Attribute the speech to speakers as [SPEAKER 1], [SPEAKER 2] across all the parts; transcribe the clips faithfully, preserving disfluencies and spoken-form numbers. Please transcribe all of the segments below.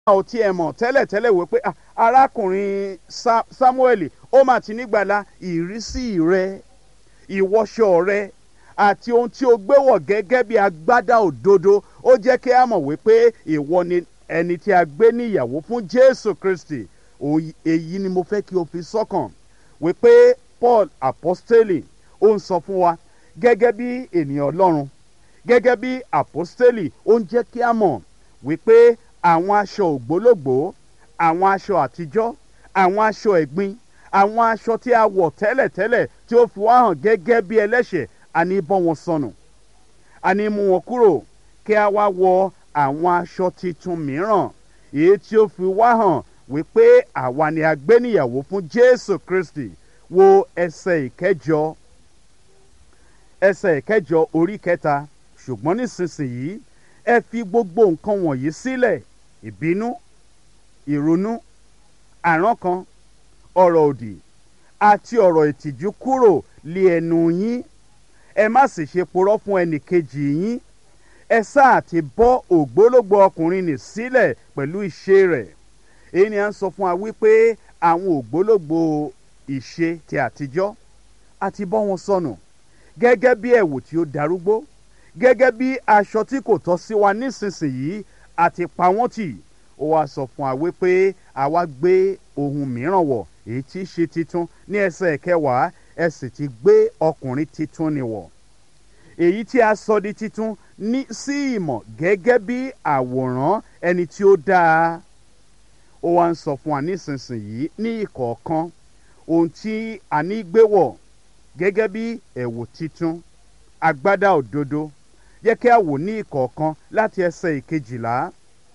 [SPEAKER 1] ò tiẹ̀ mọ̀ tẹ́lẹ̀tẹ́lẹ̀ wípé ah, arákùnrin Sa- Sámúẹ́lì ó mà ti nígbàlà. Ìrísí rẹ, ìwọṣọ rẹ àti ohun tí o gbé wọ̀ gẹ́gẹ́ bí agbádá òdodo ó jẹ́ kí a mọ̀ wípé ìwọ ni ẹni tí a gbé ní ìyàwó fún Jésù Kristi. Òyì- èyí ni mo fẹ́ kí o fi sọ́kàn wípé Paul apostoli ó ń sọ fún wa gẹ́gẹ́ bí ènìyàn Ọlọ́run, gẹ́gẹ́ bí apostoli ó ń jẹ́ kí a mọ̀ wípé àwọn aṣọ ògbólógbòó, àwọn aṣọ àtijọ́, àwọn aṣọ ẹ̀gbin, àwọn aṣọ tí a wọ̀ tẹ́lẹ̀tẹ́lẹ̀ tí ó fi wá hàn gẹ́gẹ́ bí ẹlẹ́ṣẹ̀, a ní bọ́ wọn sọnù, a ní mú wọn kúrò kí a wá wọ àwọn aṣọ titun mìíràn èyí tí ó fi wá hàn wípé àwa ni a gbé níyàwó fún Jésù Kristi. Wo ẹsẹ̀ ìkẹjọ ẹsẹ̀ ìkẹjọ orí kẹta. Ṣùgbọ́n nísinsìnyí ẹ fi gbogbo nǹkan wọ̀nyí sílẹ̀: ìbínú, ìrunú, àrankàn, ọ̀rọ̀ òdì àti ọ̀rọ̀ ìtìjú kúrò lé ẹnu yín. Ẹ má sì ṣe purọ́ fún ẹnìkejì yín. Ẹ sáà ti bọ́ ògbólógbò ọkùnrin nì sílẹ̀ pẹ̀lú ìṣe rẹ̀. Èyí ni à ń sọ fún wa wípé àwọn ògbólógbò ìṣe ti àtijọ́ a ti bọ́ wọn sọnù gẹ́gẹ́ bí ẹ̀wù tí ó darúgbó, gẹ́gẹ́ bí aṣọ tí kò tọ́ sí wa nísinsìnyí a ti pa wọ́n tì. Ó wá sọ fún wa wípé àwa gbé ohun mìíràn wọ̀ èyí tí í ṣe titun. Ní ẹsẹ̀ kẹwàá, ẹ sì ti gbé ọkùnrin titun nì wọ̀, èyí tí a sọ di titun ní sí ìmọ̀ gẹ́gẹ́ bí àwòrán ẹni tí ó dáa. Ó wá ń sọ fún wa nísinsìnyí ní ìkọ̀ọ̀kan ohun tí a ní gbé wọ̀ gẹ́gẹ́ bí ẹ̀wù titun, agbádá òdodo. Jẹ́ kí a wò ní ìkọ̀ọ̀kan láti ẹsẹ̀ ìkejìlá.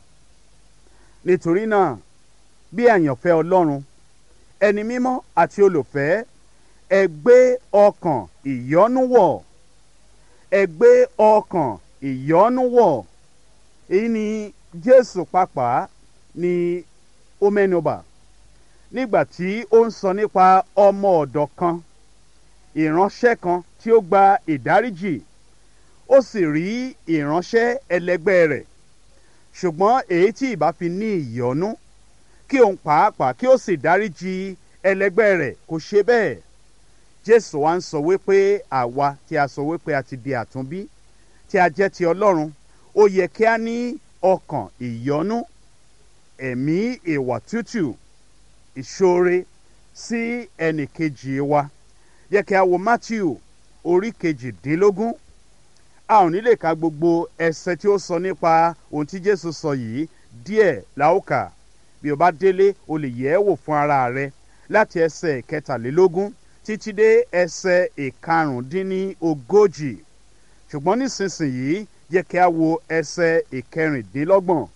[SPEAKER 1] Nítorí náà, bí àyànfẹ́ Ọlọ́run, ẹni mímọ́ àti olùfẹ́, ẹ gbé ọkàn ìyọ́nú wọ̀. Ẹ gbé ọkàn ìyọ́nú wọ̀. Èyí ni Jésù pàápàá ni ó mẹ́nubà nígbà tí ó ń sọ nípa ọmọ ọ̀dọ̀ kan, ìránṣẹ́ kan tí ó gba ìdáríjì. Ó sì rí ìránṣẹ́ ẹlẹgbẹ́ rẹ̀, ṣùgbọ́n èyí tí ìbá fi ní ìyọ́nú kí òun pàápàá kí ó sì dáríjì ẹlẹgbẹ́ rẹ̀ kò ṣe bẹ́ẹ̀. Jésù wa ń sọ wípé àwa tí a sọ wípé a ti di àtúnbí, tí a jẹ́ ti Ọlọ́run, ó yẹ kí a ní ọkàn ìyọ́nú, ẹ̀mí ìwà tútù, ìṣoore sí ẹnìkejì wa. Jẹ́ kí a wo Mátíù orí kejìdínlógún. A ò ní lè ka gbogbo ẹsẹ̀ tí ó sọ nípa ohun tí Jésù sọ yìí, díẹ̀ la ó kà. Bí o bá délé o lè yẹ̀ ẹ́ wò fún ara rẹ láti ẹsẹ̀ kẹtàlélógún títí dé ẹsẹ̀ ìkarùndínlógójì. Ṣùgbọ́n nísinsìnyí jẹ́ kí a wo ẹsẹ̀ ìkẹrìndínlọ́gbọ̀n.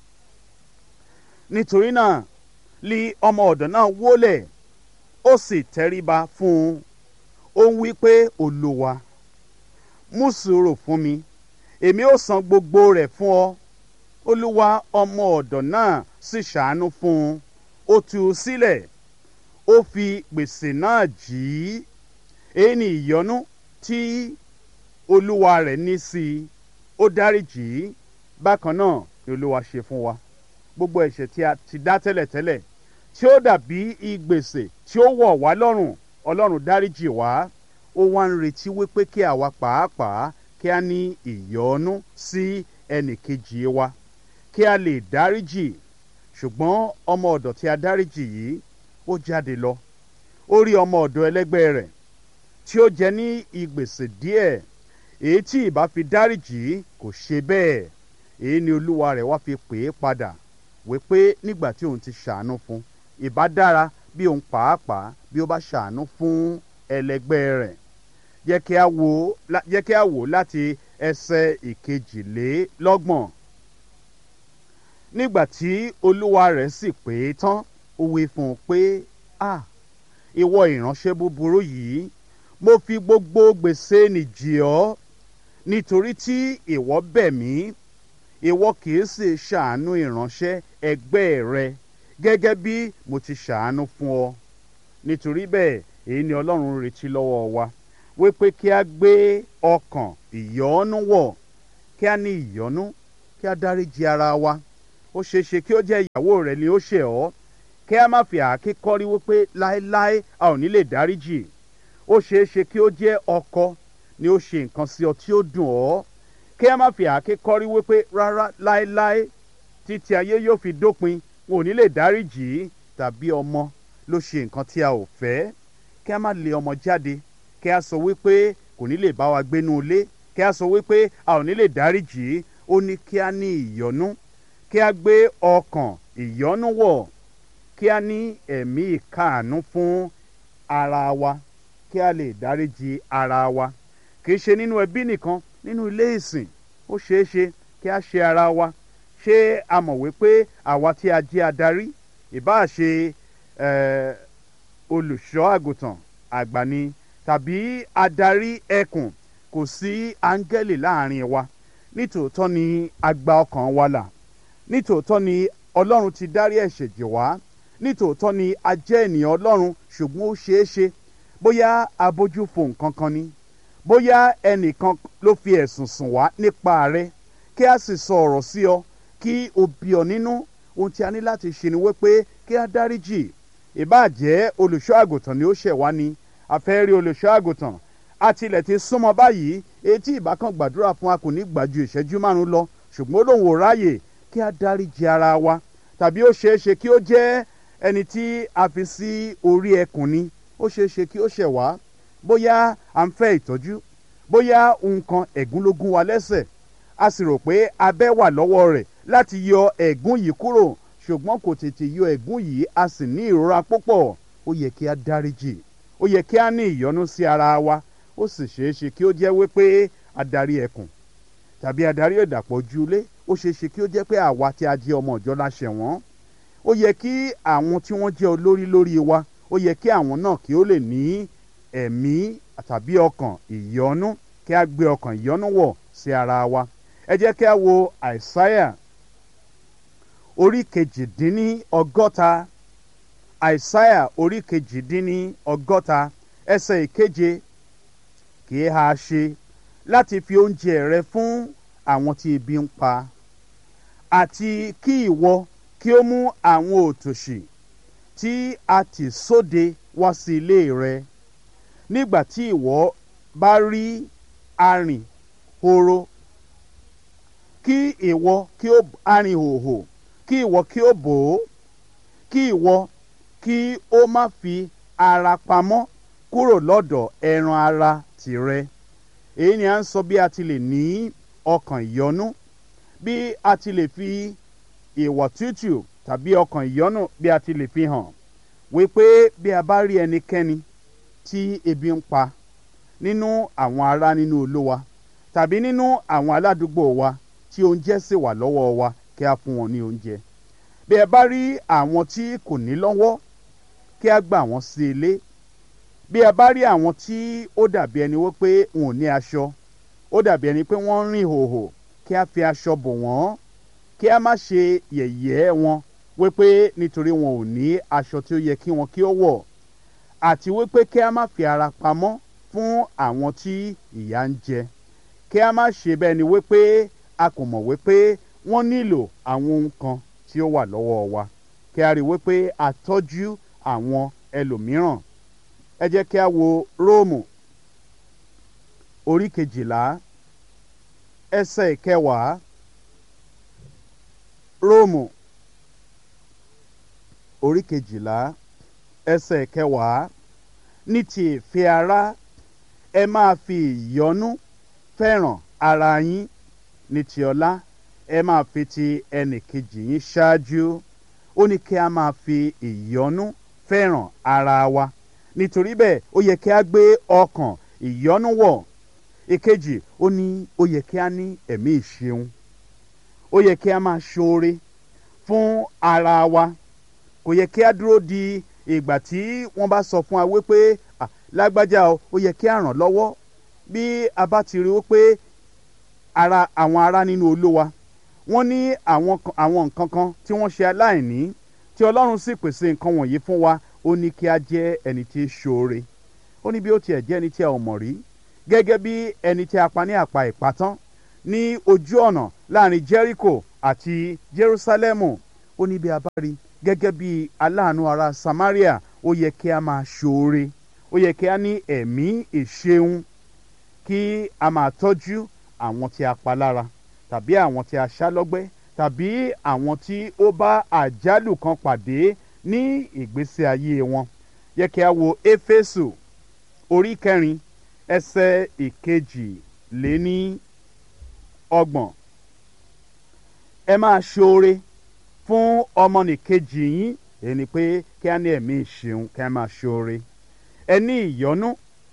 [SPEAKER 1] Nítorí náà lí ọmọ ọ̀dọ̀ náà wólẹ̀, ó sì tẹríba fún un. Ó ń wí pé, Olúwa, mú sùúrù fún mi, èmi ó san gbogbo rẹ̀ fún ọ. Olúwa ọmọ ọ̀dọ̀ náà sì ṣàánú fún un. Ó tú u sílẹ̀, ó fi gbèsè náà jì í. Èyí ni ìyọ́nú tí olúwa rẹ̀ ní sí i. Ó dáríjì í. Bákan náà ni Olúwa ṣe fún wa. Gbogbo ẹ̀ṣẹ̀ tí a ti dá tẹ́lẹ̀tẹ́lẹ̀ tí ó dàbí ìgbèsè tí ó wọ̀ wá lọ́rùn, Ọlọ́run dáríjì wá. Ó wá ń retí wípé kí àwa pàápàá kí a ní ìyọ́nú sí ẹnìkejì wa, kí a lè dáríjì. Ṣùgbọ́n ọmọ ọ̀dọ̀ tí a dáríjì yìí ó jáde lọ. Ó rí ọmọ ọ̀dọ̀ ẹlẹ́gbẹ́ rẹ̀ tí ó jẹ ní ìgbèsè díẹ̀, èyí tí ìbá fi dáríjì kò ṣe bẹ́ẹ̀. Èyí ni olúwa rẹ̀ wá fi pè é padà wípé nígbà tí òun ti ṣàánú fún, ìbá dára bí òun pàápàá bí ó bá ṣàánú fún ẹlẹgbẹ́ rẹ̀. Jẹ́ kí a wò jẹ́ kí a wò láti ẹsẹ̀ ìkejìlélọ́gbọ̀n. Nígbà tí olúwa rẹ̀ sì pè é tán, ó wí fún un pé, à ìwọ ìránṣẹ́ búburú yìí, mo fi gbogbo gbèsè nì jì ọ́, nítorí tí ìwọ bẹ̀ mí. Ìwọ kì í sì ṣàánú ìránṣẹ́ ẹgbẹ́ rẹ gẹ́gẹ́ bí mo ti ṣàánú fún ọ. Nítorí bẹ́ẹ̀ èyí ni Ọlọ́run retí lọ́wọ́ wa, wípé kí a gbé ọkàn ìyọ́nú wọ̀, kí a ní ìyọ́nú, kí a dáríjì ara wa, ó ṣeé ṣe kí ó jẹ́ ìyàwó rẹ̀ ni ó ṣẹ̀ ọ́, kí a má fi àáké kọ́rí wípé láéláé a ò ní lè dáríjì. Ó ṣeé ṣe kí ó jẹ́ ọkọ ni ó ṣe nǹkan sí ọ tí ó dùn ọ́, kí a má fi àáké kọ́rí wípé rárá láéláé títí ayé yóò fi dópin wọn ò ní lè dáríjì. Tàbí ọmọ ló ṣe nǹkan tí a ò fẹ́, kí a má lé ọmọ jáde, kí a sọ wípé kò ní lè bá wa gbénú ilé, kí a sọ wípé a ò ní lè dáríjì. Ó ní kí a ní ìyọ́nú, kí a gbé ọkàn ìyọ́nú wọ̀, kí a ní ẹ̀mí ìkáàánú fún ara wa, kí a lè dáríjì ara wa. Kì í ṣe nínú ẹbí nìkan, nínú ilé ìsìn ó ṣeé ṣe kí a ṣe ara wa. Ṣé a mọ̀ wípé àwa tí a jẹ́ adarí, ìbáà ṣe eh, olùṣọ́ àgùntàn àgbà ni tàbí adarí ẹkùn, kò sí áńgẹ́lì láàrin wa. Nítòótọ́ ni a gba ọkàn wa là, nítòótọ́ ni Ọlọ́run ti dárí ẹ̀ṣẹ̀ jì wá, nítòótọ́ ni a jẹ́ ènìyàn Ọlọ́run, ṣùgbọ́n ó ṣeé ṣe bóyá abójú fo nǹkan kan ni, bóyá ẹnìkan ló fi ẹ̀sùn sùn wá nípa rẹ, kí a sì sọ ọ̀rọ̀ sí ọ kí o bí ọ nínú. Ohun tí a ní láti ṣe ni wípé kí a dáríjì. Ìbáà jẹ́ olùṣọ́ àgùntàn ni ó ṣẹ̀ wá ni, a fẹ́ rí olùṣọ́ àgùntàn, a tilẹ̀ ti súnmọ́ báyìí, etí ìbákan gbàdúrà fún wa kò ní gbà ju ìṣẹ́jú márùn-ún lọ, ṣùgbọ́n ó lóun ò ráyè. Kí a dáríjì ara wa. Tàbí ó ṣeé ṣe kí ó jẹ́ ẹni tí a fi sí orí ẹkùn ni, ó ṣeé ṣe kí ó ṣẹ̀ wá, bóyá à ń fẹ́ ìtọ́jú, bóyá nǹkan ẹ̀gún ló gún wa lẹ́sẹ̀, a sì rò pé abẹ́ wà lọ́wọ́ rẹ̀ láti yọ ẹ̀gún yìí kúrò, ṣùgbọ́n kò tètè yọ ẹ̀gún yìí, a sì ní ìrora púpọ̀. Ó yẹ kí a dáríjì, ó yẹ kí a ní ìyọ́nú sí ara wa. Ó sì ṣeé ṣe kí ó jẹ́ wípé adarí ẹkùn tàbí adarí ìdàpọ̀ ojúlé, ó ṣeé ṣe kí ó jẹ́ pé àwa tí a jẹ́ ọmọ ìjọ la ṣẹ̀ wọ́n. Ó yẹ kí àwọn tí wọ́n jẹ́ olórí lórí wa, ó yẹ kí àwọn náà kí ó lè ní ẹ̀mí tàbí ọkàn ìyọ́nú, kí a gbé ọkàn ìyọ́nú wọ̀ sí ara wa. Ẹ jẹ́ kí a wo Àìsáyà orí kejìdínní ọgọ́ta, Àìsáyà orí kejìdínní ọgọ́ta ẹsẹ̀ ìkeje. Kì í ha ṣe láti fi oúnjẹ rẹ fún àwọn tí ebi ń pa, àti kí ìwọ kí ó mú àwọn òtòṣì tí a tì sóde wá sí ilé rẹ, nígbà tí ìwọ bá rí arìn horo, kí ìwọ kí ó arìn hòhò, kí ìwọ kí ó bò ó, kí ìwọ kí ó má fi ara pamọ́ kúrò lọ́dọ̀ ẹran ara tìrẹ. Èyí ni à ń sọ bí a ti lè ní ọkàn ìyọ́nú, bí a ti lè fi ìwà tútù tàbí ọkàn ìyọ́nú bí a ti lè fi hàn, wípé bí a bá rí ẹnikẹ́ni tí ebi ń pa nínú àwọn ará nínú Olúwa tàbí nínú àwọn aládùúgbò wa tí oúnjẹ sì wà lọ́wọ́ wa, kí a fún wọn ní oúnjẹ. Bí ẹ bá rí àwọn tí kò ní lọ́wọ́, kí a gbà wọ́n sí ilé. Bí ẹ bá rí àwọn tí ó dàbí ẹni wípé wọn ò ní aṣọ, ó dàbí ẹni pé wọ́n ń rìn hòhò, kí a fi aṣọ bò wọ́n, kí a má ṣe yẹ̀yẹ́ wọn wípé nítorí wọn ò ní aṣọ tí ó yẹ kí wọn kí ó wọ̀, àti wípé kí a má fi ara pamọ́ fún àwọn tí ìyà ń jẹ. Kí a má ṣe bẹ́ẹ̀ ni wípé a kò mọ̀ wípé wọ́n nílò àwọn ohun kan tí ó wà lọ́wọ́ wa. Kí a rí wípé a tọ́jú àwọn ẹlòmíràn. Ẹ jẹ́ kí a wo Róòmù orí kejìlá ẹsẹ̀ ìkẹwàá. Róòmù orí kejìlá ẹsẹ̀ ìkẹwàá. Ní ti ìfẹ́ ara, ẹ máa fi ìyọ́nú fẹ́ràn ara yín. Ní ti ọlá, ẹ máa fi ti ẹnìkejì yín ṣáájú. Ó ní kí a máa fi ìyọ́nú fẹ́ràn ara wa. Nítorí bẹ́ẹ̀ ó yẹ kí a gbé ọkàn ìyọ́nú wọ̀. Ìkejì, ó ní ó yẹ kí a ní ẹ̀mí ìṣeun. Ó yẹ kí a máa ṣoore fún ara wa. Kò yẹ kí a dúró di ìgbà tí wọ́n bá sọ fún wa wípé lágbájá o, ó yẹ kí a ràn lọ́wọ́. Bí a bá ti rí wípé ara àwọn ará nínú Olúwa wọ́n ní àwọn àwọn nǹkan kan tí wọ́n ṣe aláìní, tí Ọlọ́run sì pèsè nǹkan wọ̀nyí fún wa, ó ní kí a jẹ́ ẹni tí í ṣoore. Ó ní bí ó tiẹ̀ jẹ́ ẹni tí a ò mọ̀ rí, gẹ́gẹ́ bí ẹni tí a pa ní àpá ìpátán ní ojú ọ̀nà láàrin Jẹ́ríkò àti Jerúsálẹ́mù. Ó ní bí a bá rí gẹ́gẹ́ bí aláàánú ará Samaria, ó yẹ kí a máa ṣoore, ó yẹ kí a ní ẹ̀mí ìṣeun, kí a máa tọ́jú àwọn tí a pa lára tàbí àwọn tí a ṣá lọ́gbẹ́ tàbí àwọn tí ó bá àjálù kan pàdé ní ìgbésí ayé wọn. Yẹ kí a wo Éfésù orí kẹrin ẹsẹ̀ ìkejì lé ní ọgbọ̀n. Ẹ máa ṣoore fún ọmọnìkejì yín, èyí ni pé kí a ní ẹ̀mí ìṣeun, kí a máa ṣoore. Ẹ ní ìyọ́nú,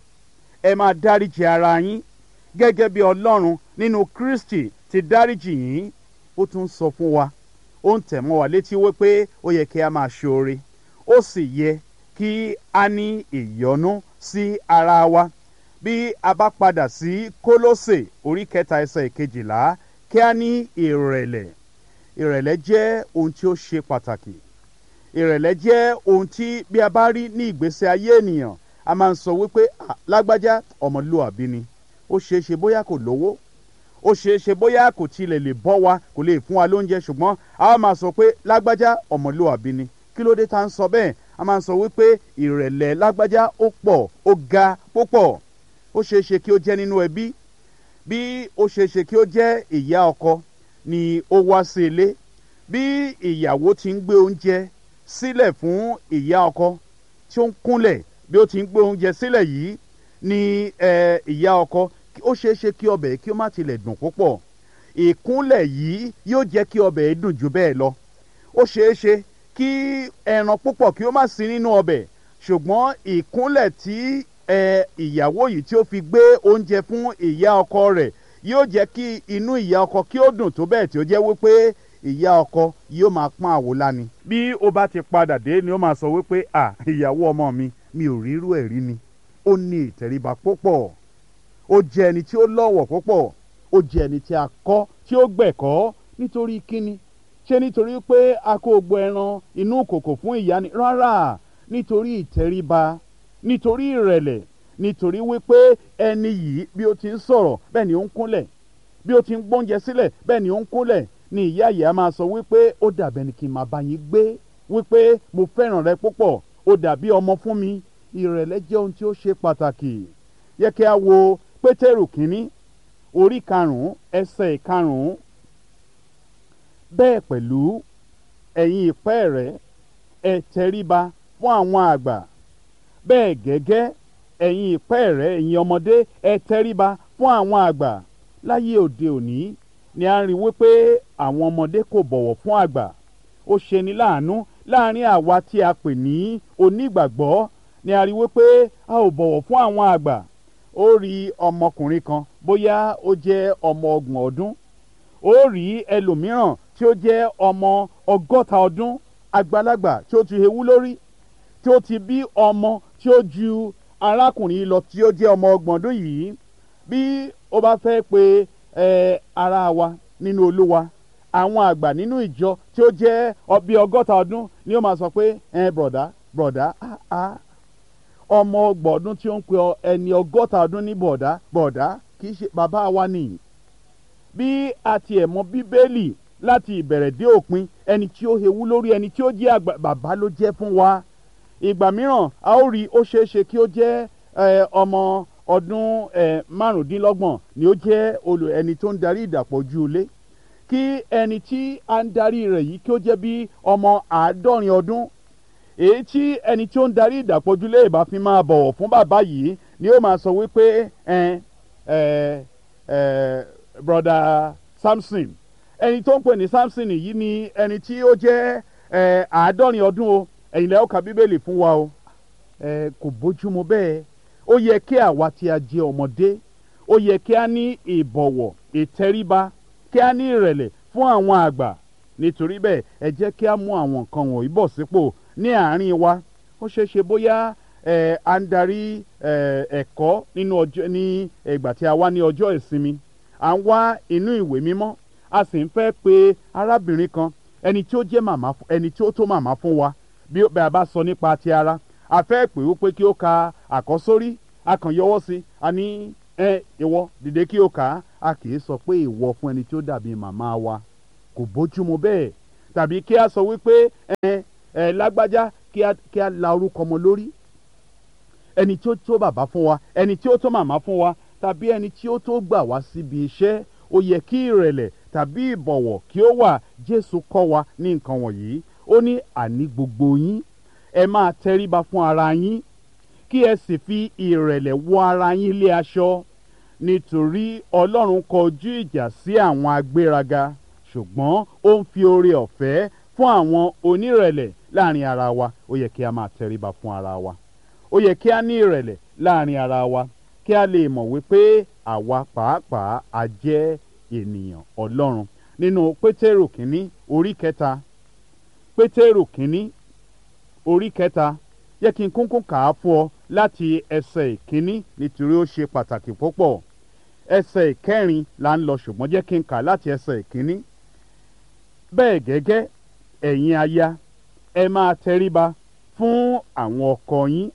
[SPEAKER 1] ẹ máa dáríjì ara yín gẹ́gẹ́ bí Ọlọ́run nínú Kristi ti dáríjì yín. Ó tún sọ fún wa, ó ń tẹ̀ mọ́ wa létí wípé ó yẹ kí a máa ṣoore, ó sì yẹ kí a ní ìyọ́nú sí ara wa. Bí a bá padà sí Kólósè orí kẹta ẹsẹ̀ ìkejìlá, kí a ní ìrẹ̀lẹ̀. Ìrẹ̀lẹ̀ jẹ́ ohun tí ó ṣe pàtàkì. Ìrẹ̀lẹ̀ jẹ́ ohun tí bí a bá rí ní ìgbésí ayé ènìyàn, a máa ń sọ wípé lágbájá ọmọlúwàbí ni. Ó ṣeé ṣe bóyá kò lówó, ó ṣeé ṣe bóyá kò tilẹ̀ lè bọ́ wa, kò lè fún wa lóúnjẹ, ṣùgbọ́n a máa sọ pé lágbájá ọmọlúwàbí ni. Kí ló dé tá ń sọ bẹ́ẹ̀? A máa ń sọ wípé ìrẹ̀lẹ̀ lágbájá ó pọ̀, ó ga púpọ̀. Ó ṣeé ṣe kí ó jẹ́ nínú ẹbí, bí ó ṣeé ṣe kí ó jẹ́ ìyá ọkọ ni ó wá sí ilé, bí ìyàwó ti ń gbé oúnjẹ sílẹ̀ fún ìyá ọkọ tí ó ń kúnlẹ̀, bí ó ti ń gbé oúnjẹ sílẹ̀ yìí ni ìyá ọkọ, ó ṣeé ṣe kí ọbẹ̀ kí ó má tilẹ̀ dùn púpọ̀. Ìkúnlẹ̀ yìí yóò jẹ́ kí ọbẹ̀ dùn jù bẹ́ẹ̀ lọ. Ó ṣeé ṣe kí ẹran púpọ̀ kí ó má sí nínú ọbẹ̀, ṣùgbọ́n ìkúnlẹ̀ tí ìyàwó yìí tí ó fi gbé oúnjẹ fún ìyá ọkọ rẹ̀ yóò jẹ́ kí inú ìyá ọkọ kí ó dùn tó bẹ́ẹ̀ tí ó jẹ́ wípé ìyá ọkọ yóò máa pọ́n àwòlá ni. Bí ó bá ti padà dé ni ó máa sọ wípé à ìyàwó ọmọ mi mi ò rírú ẹ̀ rí ni. Ó ní ìtẹríba púpọ̀, ó jẹ́ ẹni tí ó lọ́wọ̀ púpọ̀, ó jẹ́ ẹni tí a kọ́ tí ó gbẹ̀kọ́. Nítorí kíni? Ṣé nítorí pé a kó gbogbo ẹran inú kòkò fún ìyá ni? Rárá, nítorí ìtẹríba, nítorí ìrẹ̀lẹ̀, nítorí wípé ẹni yìí bí ó ti ń sọ̀rọ̀ bẹ́ẹ̀ ni ó ń kúnlẹ̀, bí ó ti ń gbóúnjẹ sílẹ̀ bẹ́ẹ̀ ni ó ń kúnlẹ̀, ni ìyá yìí á máa sọ wípé ó dàbí ẹni kí n máa bá yín gbé, wípé mo fẹ́ràn rẹ púpọ̀, ó dàbí ọmọ fún mi. Ìrẹ̀lẹ̀ jẹ́ ohun tí ó ṣe pàtàkì. Yẹ kí a wo Pétérù kínní orí karùn-ún ẹsẹ̀ ìkarùn-ún. Bẹ́ẹ̀ pẹ̀lú ẹ̀yin ìpẹ́ẹ̀rẹ̀, ẹ tẹríba fún àwọn àgbà. Bẹ́ẹ̀ gẹ́gẹ́ ẹ̀yin ìpẹ́ẹ̀rẹ̀, ẹ̀yin ọmọdé, ẹ tẹríba fún àwọn àgbà. Láyé òde òní ni a ń rí wípé àwọn ọmọdé kò bọ̀wọ̀ fún àgbà. Ó ṣeni láàánú láàrin àwa tí a pè ní onígbàgbọ́ ni a rí wípé a ò bọ̀wọ̀ fún àwọn àgbà. Ó rí ọmọkùnrin kan bóyá ó jẹ́ ọmọ ọgbọ̀n ọdún, ó rí ẹlòmíràn tí ó jẹ́ ọmọ ọgọ́ta ọdún, àgbàlagbà tí ó ti hewú lórí, tí ó ti bí ọmọ tí ó ju arákùnrin lọ tí ó jẹ́ ọmọ ọgbọ̀n ọdún yìí. Bí ó bá fẹ́ pe ẹ ara wa nínú Olúwa, àwọn àgbà nínú ìjọ tí ó jẹ́ bí ọgọ́ta ọdún ni ó máa sọ pé ẹ bọ̀dá bọ̀dá ah ah ọmọ ọgbọ̀n ọdún tí ó ń pe ẹni ọgọ́ta ọdún ní bọ̀dá bọ̀dá kì í ṣe bàbá wa nìyí. Bí a tiẹ̀ mọ Bíbélì láti ìbẹ̀rẹ̀ dé òpin, ẹni tí ó hewú lórí, ẹni tí ó jẹ́ àgbà bàbá ló jẹ́ fún wa. Ìgbà mìíràn a ó rí ó ṣeé ṣe kí ó jẹ́ ọmọ ọdún márùndínlọ́gbọ̀n ni ó jẹ́ olù ẹni tó ń darí ìdàpọ̀ ojú ilé, kí ẹni tí a ń darí rẹ̀ yìí kí ó jẹ́ bí ọmọ àádọ́rin ọdún. Èyí tí ẹni tí ó ń darí ìdàpọ̀ ojú ilé ìbá fi máa bọ̀wọ̀ fún bàbá yìí ni ó máa sọ wípé ẹ ẹ ẹ broda Samson, ẹni tó ń pè ní Samson yìí ni ẹni tí ó jẹ́ ẹ àádọ́rin ọdún o, ẹ̀yin lẹ́ ó ka Bíbélì fún wa o. ẹ kò bójúmu bẹ́ẹ̀. Ó yẹ kí àwa tí a jẹ́ ọmọdé, ó yẹ kí a ní ìbọ̀wọ̀, ìtẹríba, kí a ní ìrẹ̀lẹ̀ fún àwọn àgbà. Nítorí bẹ́ẹ̀ ẹ jẹ́ kí a mú àwọn nǹkan wọ̀nyí bọ̀ sípò ní àárín wa. Ó ṣeé ṣe bóyá ẹ à ń darí ẹ ẹ̀kọ́ nínú ọjọ́ ní ìgbà tí a wá ní ọjọ́ ìsinmi, à ń wá inú ìwé mímọ́, a sì ń fẹ́ pe arábìnrin kan, ẹni tí ó jẹ́ màmá, ẹni tí ó tó màmá fún wa. Bí a bá sọ nípa ti ara, a fẹ́ pè ó pé kí ó ka àkọ́sórí, a kàn yọwọ́ sí, a ní ẹ ìwọ dìde kí ó kà á. A kì í sọ pé ìwọ fún ẹni tí ó dàbí màmá wa. kò bójúmu bẹ́ẹ̀. Tàbí kí a sọ wípé ẹ ẹ lágbájá kí a kí a la orúkọ ọmọ lórí, ẹni tí ó tó bàbá fún wa, ẹni tí ó tó màmá fún wa, tàbí ẹni tí ó tó gbà wá síbi iṣẹ́. Ó yẹ kí ìrẹ̀lẹ̀ tàbí ìbọ̀wọ̀ kí ó wà. Jésù kọ́ wa ní nǹkan wọ̀nyí. Ó ní àní gbogbo yín ẹ máa tẹríba fún ara yín, kí ẹ sì fi ìrẹ̀lẹ̀ wọ ara yín lé aṣọ, nítorí Ọlọ́run kọjú ìjà sí àwọn agbéraga, ṣùgbọ́n ó ń fi oore ọ̀fẹ́ fún àwọn onírẹ̀lẹ̀ láàrin ara wa. Ó yẹ kí a máa tẹríba fún ara wa. Ó yẹ kí a ní ìrẹ̀lẹ̀ láàrin ara wa, kí a lè mọ̀ wípé àwa pàápàá a jẹ́ ènìyàn Ọlọ́run. Nínú Pétérù kínní orí kẹta, Pétérù kínní orí kẹta, yẹ kí n kúnkún kà á fún ọ láti ẹsẹ̀ ìkíní nítorí ó ṣe pàtàkì púpọ̀. Ẹsẹ̀ ìkẹrin là ń lọ, ṣùgbọ́n jẹ́ kí n kà láti ẹsẹ̀ ìkíní. Bẹ́ẹ̀ gẹ́gẹ́ ẹ̀yin aya ẹ máa tẹríba fún àwọn ọkọ yín,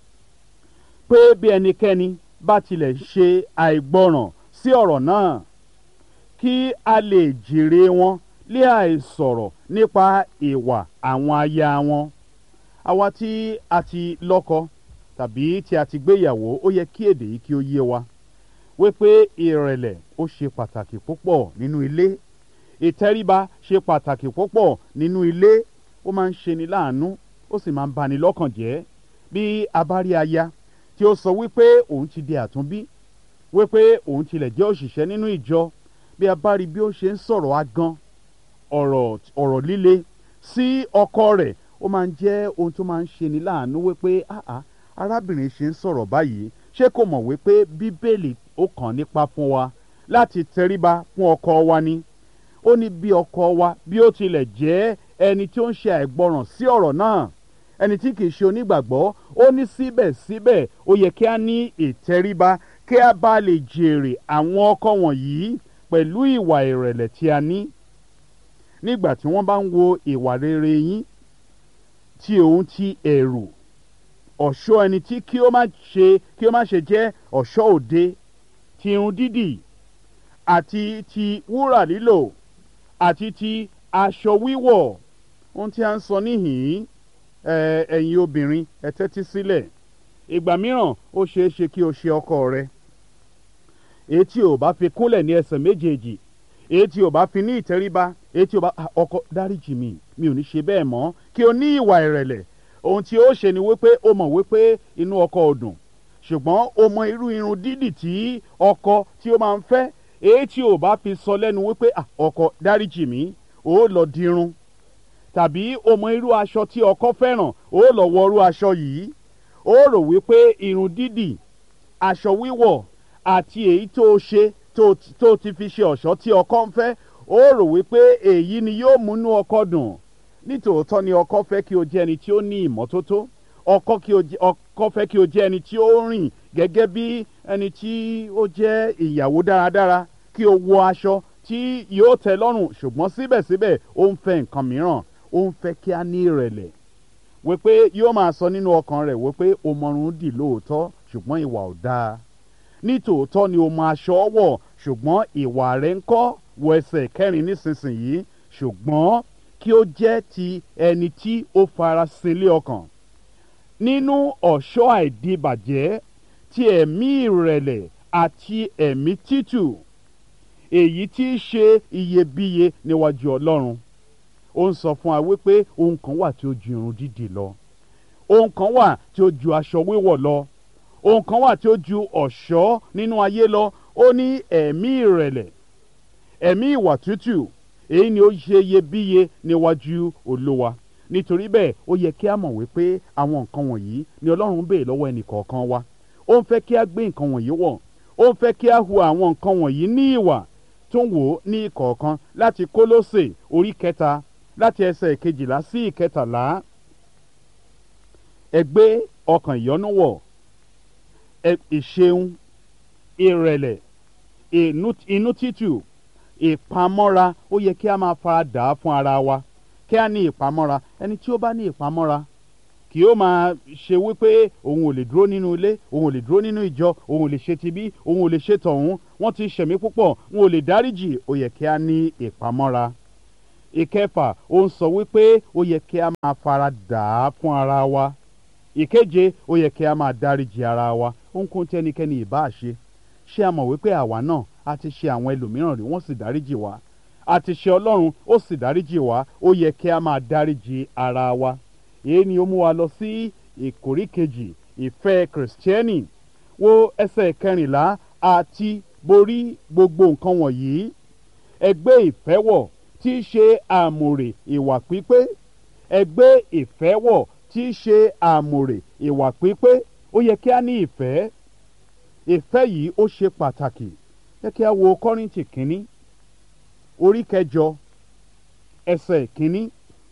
[SPEAKER 1] pé bí ẹnikẹ́ni bá tilẹ̀ ṣe àìgbọràn sí ọ̀rọ̀ náà, kí a lè jèrè wọn lé àìsọ̀rọ̀ nípa ìwà àwọn aya wọn. Àwa tí a ti lọ́kọ tàbí tí a ti gbéyàwó, ó yẹ kí èdè yìí kí ó yé wa wípé ìrẹ̀lẹ̀ ó ṣe pàtàkì púpọ̀ nínú ilé. Ìtẹríba ṣe pàtàkì púpọ̀ nínú ilé. Ó máa ń ṣe ni láàánú, ó sì máa ń bani lọ́kàn jẹ́ bí a bá rí aya tí ó sọ wípé òun ti di àtúnbí, wípé òun tilẹ̀ jẹ́ òṣìṣẹ́ nínú ìjọ. Bí a bá rí bí ó ṣe ń sọ̀rọ̀ agan, ọ̀rọ̀ ọ̀rọ̀ líle sí ọkọ rẹ̀, ó máa ń jẹ́ ohun tó máa ń ṣe ni láàánú wípé àá arábìnrin ṣe ń sọ̀rọ̀ báyìí, ṣé kò mọ̀ wípé Bíbélì ó kàn nípa fún wa láti tẹríba fún ọkọ wa ni. Ó ní bí ọkọ wa bí ó tilẹ̀ jẹ́ ẹni tí ó ń ṣe àìgbọràn sí ọ̀rọ̀ náà, ẹni tí kìí ṣe onígbàgbọ́, ó ní síbẹ̀síbẹ̀ ó yẹ kí a ní ìtẹríba, kí a bá lè jèrè àwọn ọkọ wọ̀nyí pẹ̀lú ìwà ìrẹ̀lẹ̀ tí a ní. Nígbà tí wọ́n bá ń wo ìwà rere yín, tí òun ti ẹ̀rù ọ̀ṣọ́ ẹni tí kí ó má ṣe kí ó má ṣe jẹ́ ọ̀ṣọ́ òde, ti irun dídì àti ti wúrà lílò àti ti aṣọ wíwọ̀. Ohun tí a ń sọ níhìn-ín, ẹ̀yin obìnrin ẹ tẹ́tí sílẹ̀. Ìgbà mìíràn ó ṣeé ṣe kí o ṣe ọkọ rẹ, èyí tí ò bá fi kúnlẹ̀ ní ẹsẹ̀ méjèèjì, èyí tí ò bá fi ní ìtẹríba, èyí tí ò bá ọkọ dáríjì mi, mi ò ní ṣe bẹ́ẹ̀ mọ́, kí o ní ìwà ìrẹ̀lẹ̀. Ohun tí ó ṣe ni wípé ó mọ̀ wípé inú ọkọ ò dùn, ṣùgbọ́n ó mọ irú irun dídì tí ọkọ tí ó máa ń fẹ́. Èyí tí ò bá fi sọ lẹ́nu wípé ọkọ dáríjì mi, ó lọ dirun. Tàbí ó mọ irú aṣọ tí ọkọ fẹ́ràn, ó lọ wọ irú aṣọ yìí. Ó rò wípé irun dídì, aṣọ wíwọ̀ àti èyí tó ṣe tó ti fi ṣe ọ̀ṣọ́ tí ọkọ ń fẹ́, ó rò wípé èyí ni yóò múnú ọkọ dùn. Nítòótọ́ ni ọkọ fẹ́ kí o jẹ́ ẹni tí ó ní ìmọ́tótó. Ọkọ fẹ́ kí o jẹ́ ẹni tí ó rìn gẹ́gẹ́ bí ẹni tí ó jẹ́ ìyàwó dáradára, kí o wọ aṣọ tí yóò tẹ́ lọ́rùn. Ṣùgbọ́n síbẹ̀síbẹ̀ ó ń fẹ́ nǹkan mìíràn. Ó ń fẹ́ kí a ní ìrẹ̀lẹ̀, wípé yóò máa sọ nínú ọkàn rẹ̀ wípé o mọrun dì lóòótọ́, ṣùgbọ́n ìwà ò dáa. Nítòótọ́ ni o mọ aṣọ wọ̀, ṣùgbọ́n ìwà rẹ̀ ń kọ́. Wọ ẹsẹ̀ kẹrin nísinsìnyí. Ṣùgbọ́n kí ó jẹ́ ti ẹni tí ó farasin lé ọkàn nínú ọ̀ṣọ́ àìdíbàjẹ́ ti ẹ̀mí ìrẹ̀lẹ̀ àti ẹ̀mí títù, èyí tí í ṣe iyebíye níwájú Ọlọ́run. Ó ń sọ fún wa wípé ohun kan wà tí ó ju irun dídì lọ, ohun kan wà tí ó ju aṣọ wíwọ̀ lọ, ohun kan wà tí ó ju ọ̀ṣọ́ nínú ayé lọ. Ó ní ẹ̀mí ìrẹ̀lẹ̀, ẹ̀mí ìwà tútù, èyí ni ó ṣe iyebíye níwájú Olúwa. Nítorí bẹ́ẹ̀ ó yẹ kí a mọ̀ wípé àwọn nǹkan wọ̀nyí ni Ọlọ́run béè lọ́wọ́ ẹnì kọ̀ọ̀kan wa. Ó ń fẹ́ kí a gbé nǹkan wọ̀nyí wọ̀, ó ń fẹ́ kí a hu àwọn nǹkan wọ̀nyí ní ìwà. Tó ń wò ó ní ìkọ̀ọ̀kan láti Kólósè orí kẹta láti ẹsẹ̀ ìkejìlá sí ìkẹtàlá. Ẹ gbé ọkàn ìyọ́nú wọ̀, ìṣeun, ìrẹ̀lẹ̀, inú títù, ìpamọ́ra. Ó yẹ kí a máa fara dà á fún ara wa, kí a ní ìpamọ́ra. Ẹni tí ó bá ní ìpamọ́ra kì yóò máa ṣe wípé òun ò lè dúró nínú ilé, òun ò lè dúró nínú ìjọ, òun ò lè ṣe tibí, òun ò lè ṣe tọ̀hún, wọ́n ti ṣẹ̀mí púpọ̀, òun ò lè dáríjì. Ó yẹ kí a ní ìpamọ́ra. ìkẹfà ó ń sọ wípé ó yẹ kí a máa fara dà á fún ara wa. ìkeje ó yẹ kí a máa dáríjì ara wa. ohunkóhun tí ẹnikẹ́ni ìbá ṣe, ṣé a mọ̀ wípé àwa náà a ti ṣe àwọn ẹlòmíràn rí wọ́n sì dáríjì wá, a ti ṣe Ọlọ́run ó sì dáríjì wá. ó yẹ kí a máa dáríjì ara wa. èyí ni ó mú wa lọ sí ìkórí kejì, ìfẹ́ kìrìsìtẹ́nì. wo ẹsẹ̀ kẹrìnlá: àti borí gbogbo nǹkan wọ̀nyí, ẹ gbé ìfẹ́ wọ̀ tí í ṣe àmùrè ìwà pípé. ẹ gbé ìfẹ́ wọ̀ tí í ṣe àmùrè ìwà pípé. ó yẹ kí a ní ìfẹ́. ìfẹ́ yìí ó ṣe pàtàkì. yẹ kí a wo Kọ́ríńtì kínní orí kẹjọ ẹsẹ̀ kínní.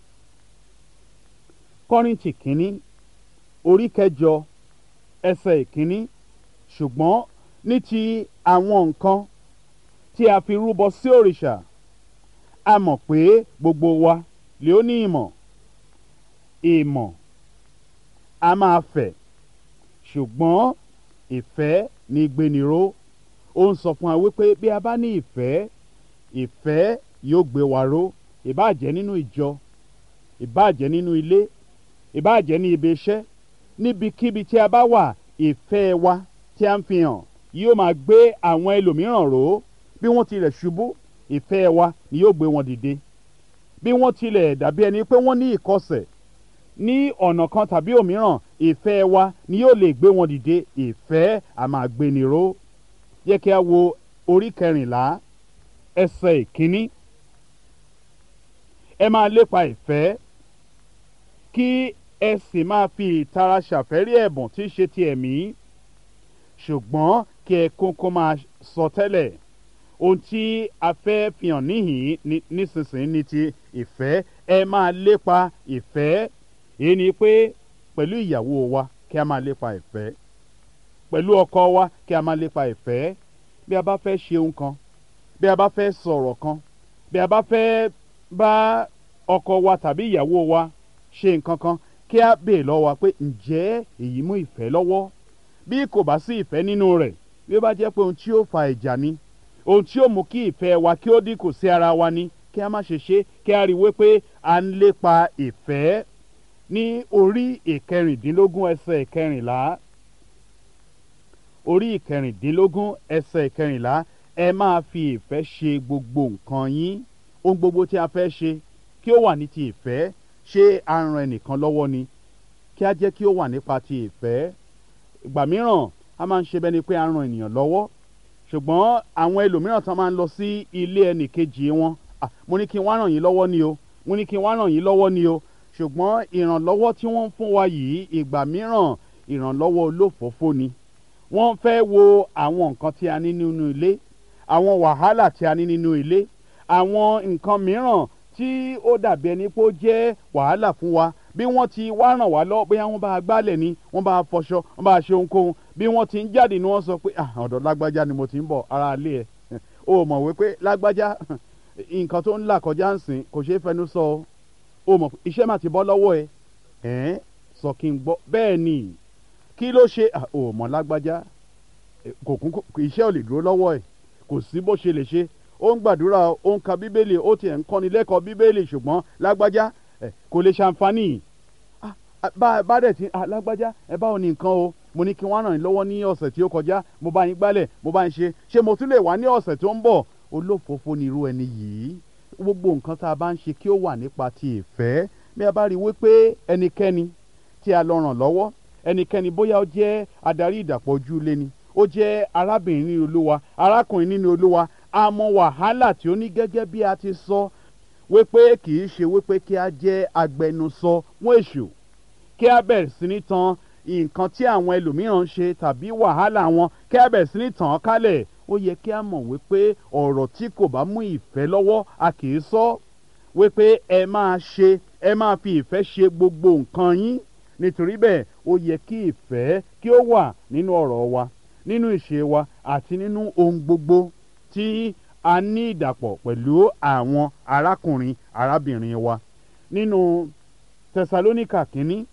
[SPEAKER 1] Kọ́ríńtì kínní orí kẹjọ ẹsẹ̀ kínní. ṣùgbọ́n ní ti àwọn nǹkan tí a fi rúbọ sí òrìṣà, a mọ̀ pé gbogbo wa lè ó ní ìmọ̀. ìmọ̀ a máa fẹ̀, ṣùgbọ́n ìfẹ́ ní gbéniró. ó ń sọ fún wa wípé bí a bá ní ìfẹ́, ìfẹ́ yóò gbé wa ró. ìbáà jẹ́ nínú ìjọ, ìbáà jẹ́ nínú ilé, ìbáà jẹ́ ní ibi iṣẹ́, níbikíbi tí a bá wà, ìfẹ́ wa tí a ń fi hàn yóò máa gbé àwọn ẹlòmíràn ró. bí wọ́n tilẹ̀ ṣubú, ìfẹ́ wa ni yóò gbé wọn dìde. bí wọ́n tilẹ̀ dàbí ẹni pé wọ́n ní ìkọsẹ̀ ní ọ̀nà kan tàbí òmíràn, ìfẹ́ wa ni yóò lè gbé wọn dìde. ìfẹ́ a máa gbéni ró. yẹ kí a wo orí kẹrìnlá ẹsẹ̀ ìkíní. ẹ máa lépa ìfẹ́, kí ẹ sì máa fi ìtara ṣàfẹ́rí ẹ̀bùn tí í ṣe ti ẹ̀mí, ṣùgbọ́n kí ẹ kúnkún máa sọ tẹ́lẹ̀. ohun tí a fẹ́ fi hàn níhìn nísinsìnyí ni ti ìfẹ́. ẹ máa lépa ìfẹ́. èyí ni pé pẹ̀lú ìyàwó wa kí a máa lépa ìfẹ́, pẹ̀lú ọkọ wa kí a máa lépa ìfẹ́. bí a bá fẹ́ ṣe ohun kan, bí a bá fẹ́ sọ̀rọ̀ kan, bí a bá fẹ́ bá ọkọ wa tàbí ìyàwó wa ṣe nǹkan kan, kí a béè lọ́wọ́ wa pé ǹjẹ́ èyí mú ìfẹ́ lọ́wọ́? bí kò bá sí ìfẹ́ nínú rẹ̀, bí ó bá jẹ́ pé ohun tí ó fa ìjà ni, ohun tí ó mú kí ìfẹ́ wa kí ó dínkù sí ara wa ni, kí a má ṣe ṣe. kí a rí i wípé à ń lépa ìfẹ́. ní orí ìkẹrìndínlógún ẹsẹ̀ ìkẹrìnlá, orí ìkẹrìndínlógún ẹsẹ̀ ìkẹrìnlá: ẹ máa fi ìfẹ́ ṣe gbogbo nǹkan yín. ohun gbogbo tí a fẹ́ ṣe kí ó wà ní ti ìfẹ́. ṣé a ń ran ẹnìkan lọ́wọ́ ni, kí a jẹ́ kí ó wà nípa ti ìfẹ́. ìgbà mìíràn a máa ń ṣe bẹ́ẹ̀ ni pé a ń ran ènìyàn lọ́wọ́, ṣùgbọ́n àwọn ẹlòmíràn tán máa ń lọ sí ilé ẹnì kejì wọn. ah mo ní kí n wá ràn yín lọ́wọ́ ni o, mo ní kí n wá ràn yín lọ́wọ́ ni o. ṣùgbọ́n ìrànlọ́wọ́ tí wọ́n ń fún wa yìí, ìgbà mìíràn ìrànlọ́wọ́ olófòófó ni. wọ́n fẹ́ wo àwọn nǹkan tí a ní nínú ilé, àwọn wàhálà tí a ní nínú ilé, àwọn nǹkan mìíràn tí ó dàbí ẹni pé ó jẹ́ wàhálà fún wa. bí wọ́n ti wá ràn wá lọ́wọ́, bóyá wọ́n bá a gbálẹ̀ ni, wọ́n bá a fọṣọ, wọ́n bá a ṣe ohunkóhun, bí wọ́n ti ń jáde ni wọ́n sọ pé ah ọ̀dọ̀ lágbájá ni mo ti ń bọ̀, ara ilé ẹ̀. o mọ̀ wípé lágbájá nǹkan tó ń là kọjá ń sìn kò ṣeé fẹnu sọ o. o mọ̀ iṣẹ́ mà ti bọ́ lọ́wọ́ ẹ. ẹ̀ẹ́n sọ kí n gbọ́. bẹ́ẹ̀ ni, kí ló ṣe? o mọ̀ lágbájá kò kún iṣẹ́ ò lè dúró lọ́wọ́ ẹ̀, kò sí bó ṣe lè ṣe. ó ń gbàdúrà, ó ń ka bíbélì, ó tiẹ̀ ń kọ́ni lẹ́kọ̀ọ́ bíbélì, ṣùgbọ́n lágbájá kò lè ṣàǹfààní. bá dẹ̀ tí lágbájá ẹ báwo ni nǹkan o, mo ní kí wọ́n ràn yín lọ́wọ́ ní ọ̀sẹ̀ tí ó kọjá, mo bá yín gbálẹ̀, mo bá yín ṣe, ṣé mo tún lè wá ní ọ̀sẹ̀ tó ń bọ̀? olófòófó ni irú ẹni yìí. gbogbo nǹkan tá a bá ń ṣe kí ó wà nípa ti ìfẹ́. bí a bá rí i wípé ẹnikẹ́ni tí a lọ ràn lọ́wọ́, ẹnikẹ́ni bóyá ó jẹ́ adarí ìdàpọ̀ ojú ilé ni, ó jẹ́ arábìnrin nínú Olúwa, arákùnrin nínú Olúwa, a mọ wàhálà tí ó ní gẹ́gẹ́ bí a ti sọ wípé kì í ṣe wípé kí a jẹ́ agbẹnusọ fún èṣù, kí a bẹ̀rẹ̀ sí ní tan nǹkan tí àwọn ẹlòmíràn ń ṣe tàbí wàhálà wọn, kí a bẹ̀rẹ̀ sí ní tàn án kálẹ̀. ó yẹ kí a mọ̀ wípé ọ̀rọ̀ tí kò bá mú ìfẹ́ lọ́wọ́ a kì í sọ. wípé ẹ máa ṣe ẹ máa fi ìfẹ́ ṣe gbogbo nǹkan yín. nítorí bẹ́ẹ̀ ó yẹ kí ìfẹ́ kí ó wà nínú ọ̀rọ̀ wa, nínú ìṣe wa, àti nínú ohun gbogbo tí a ní ìdàpọ̀ pẹ̀lú àwọn arákùnrin arábìnrin wa. nínú tẹsalóníkà kínní,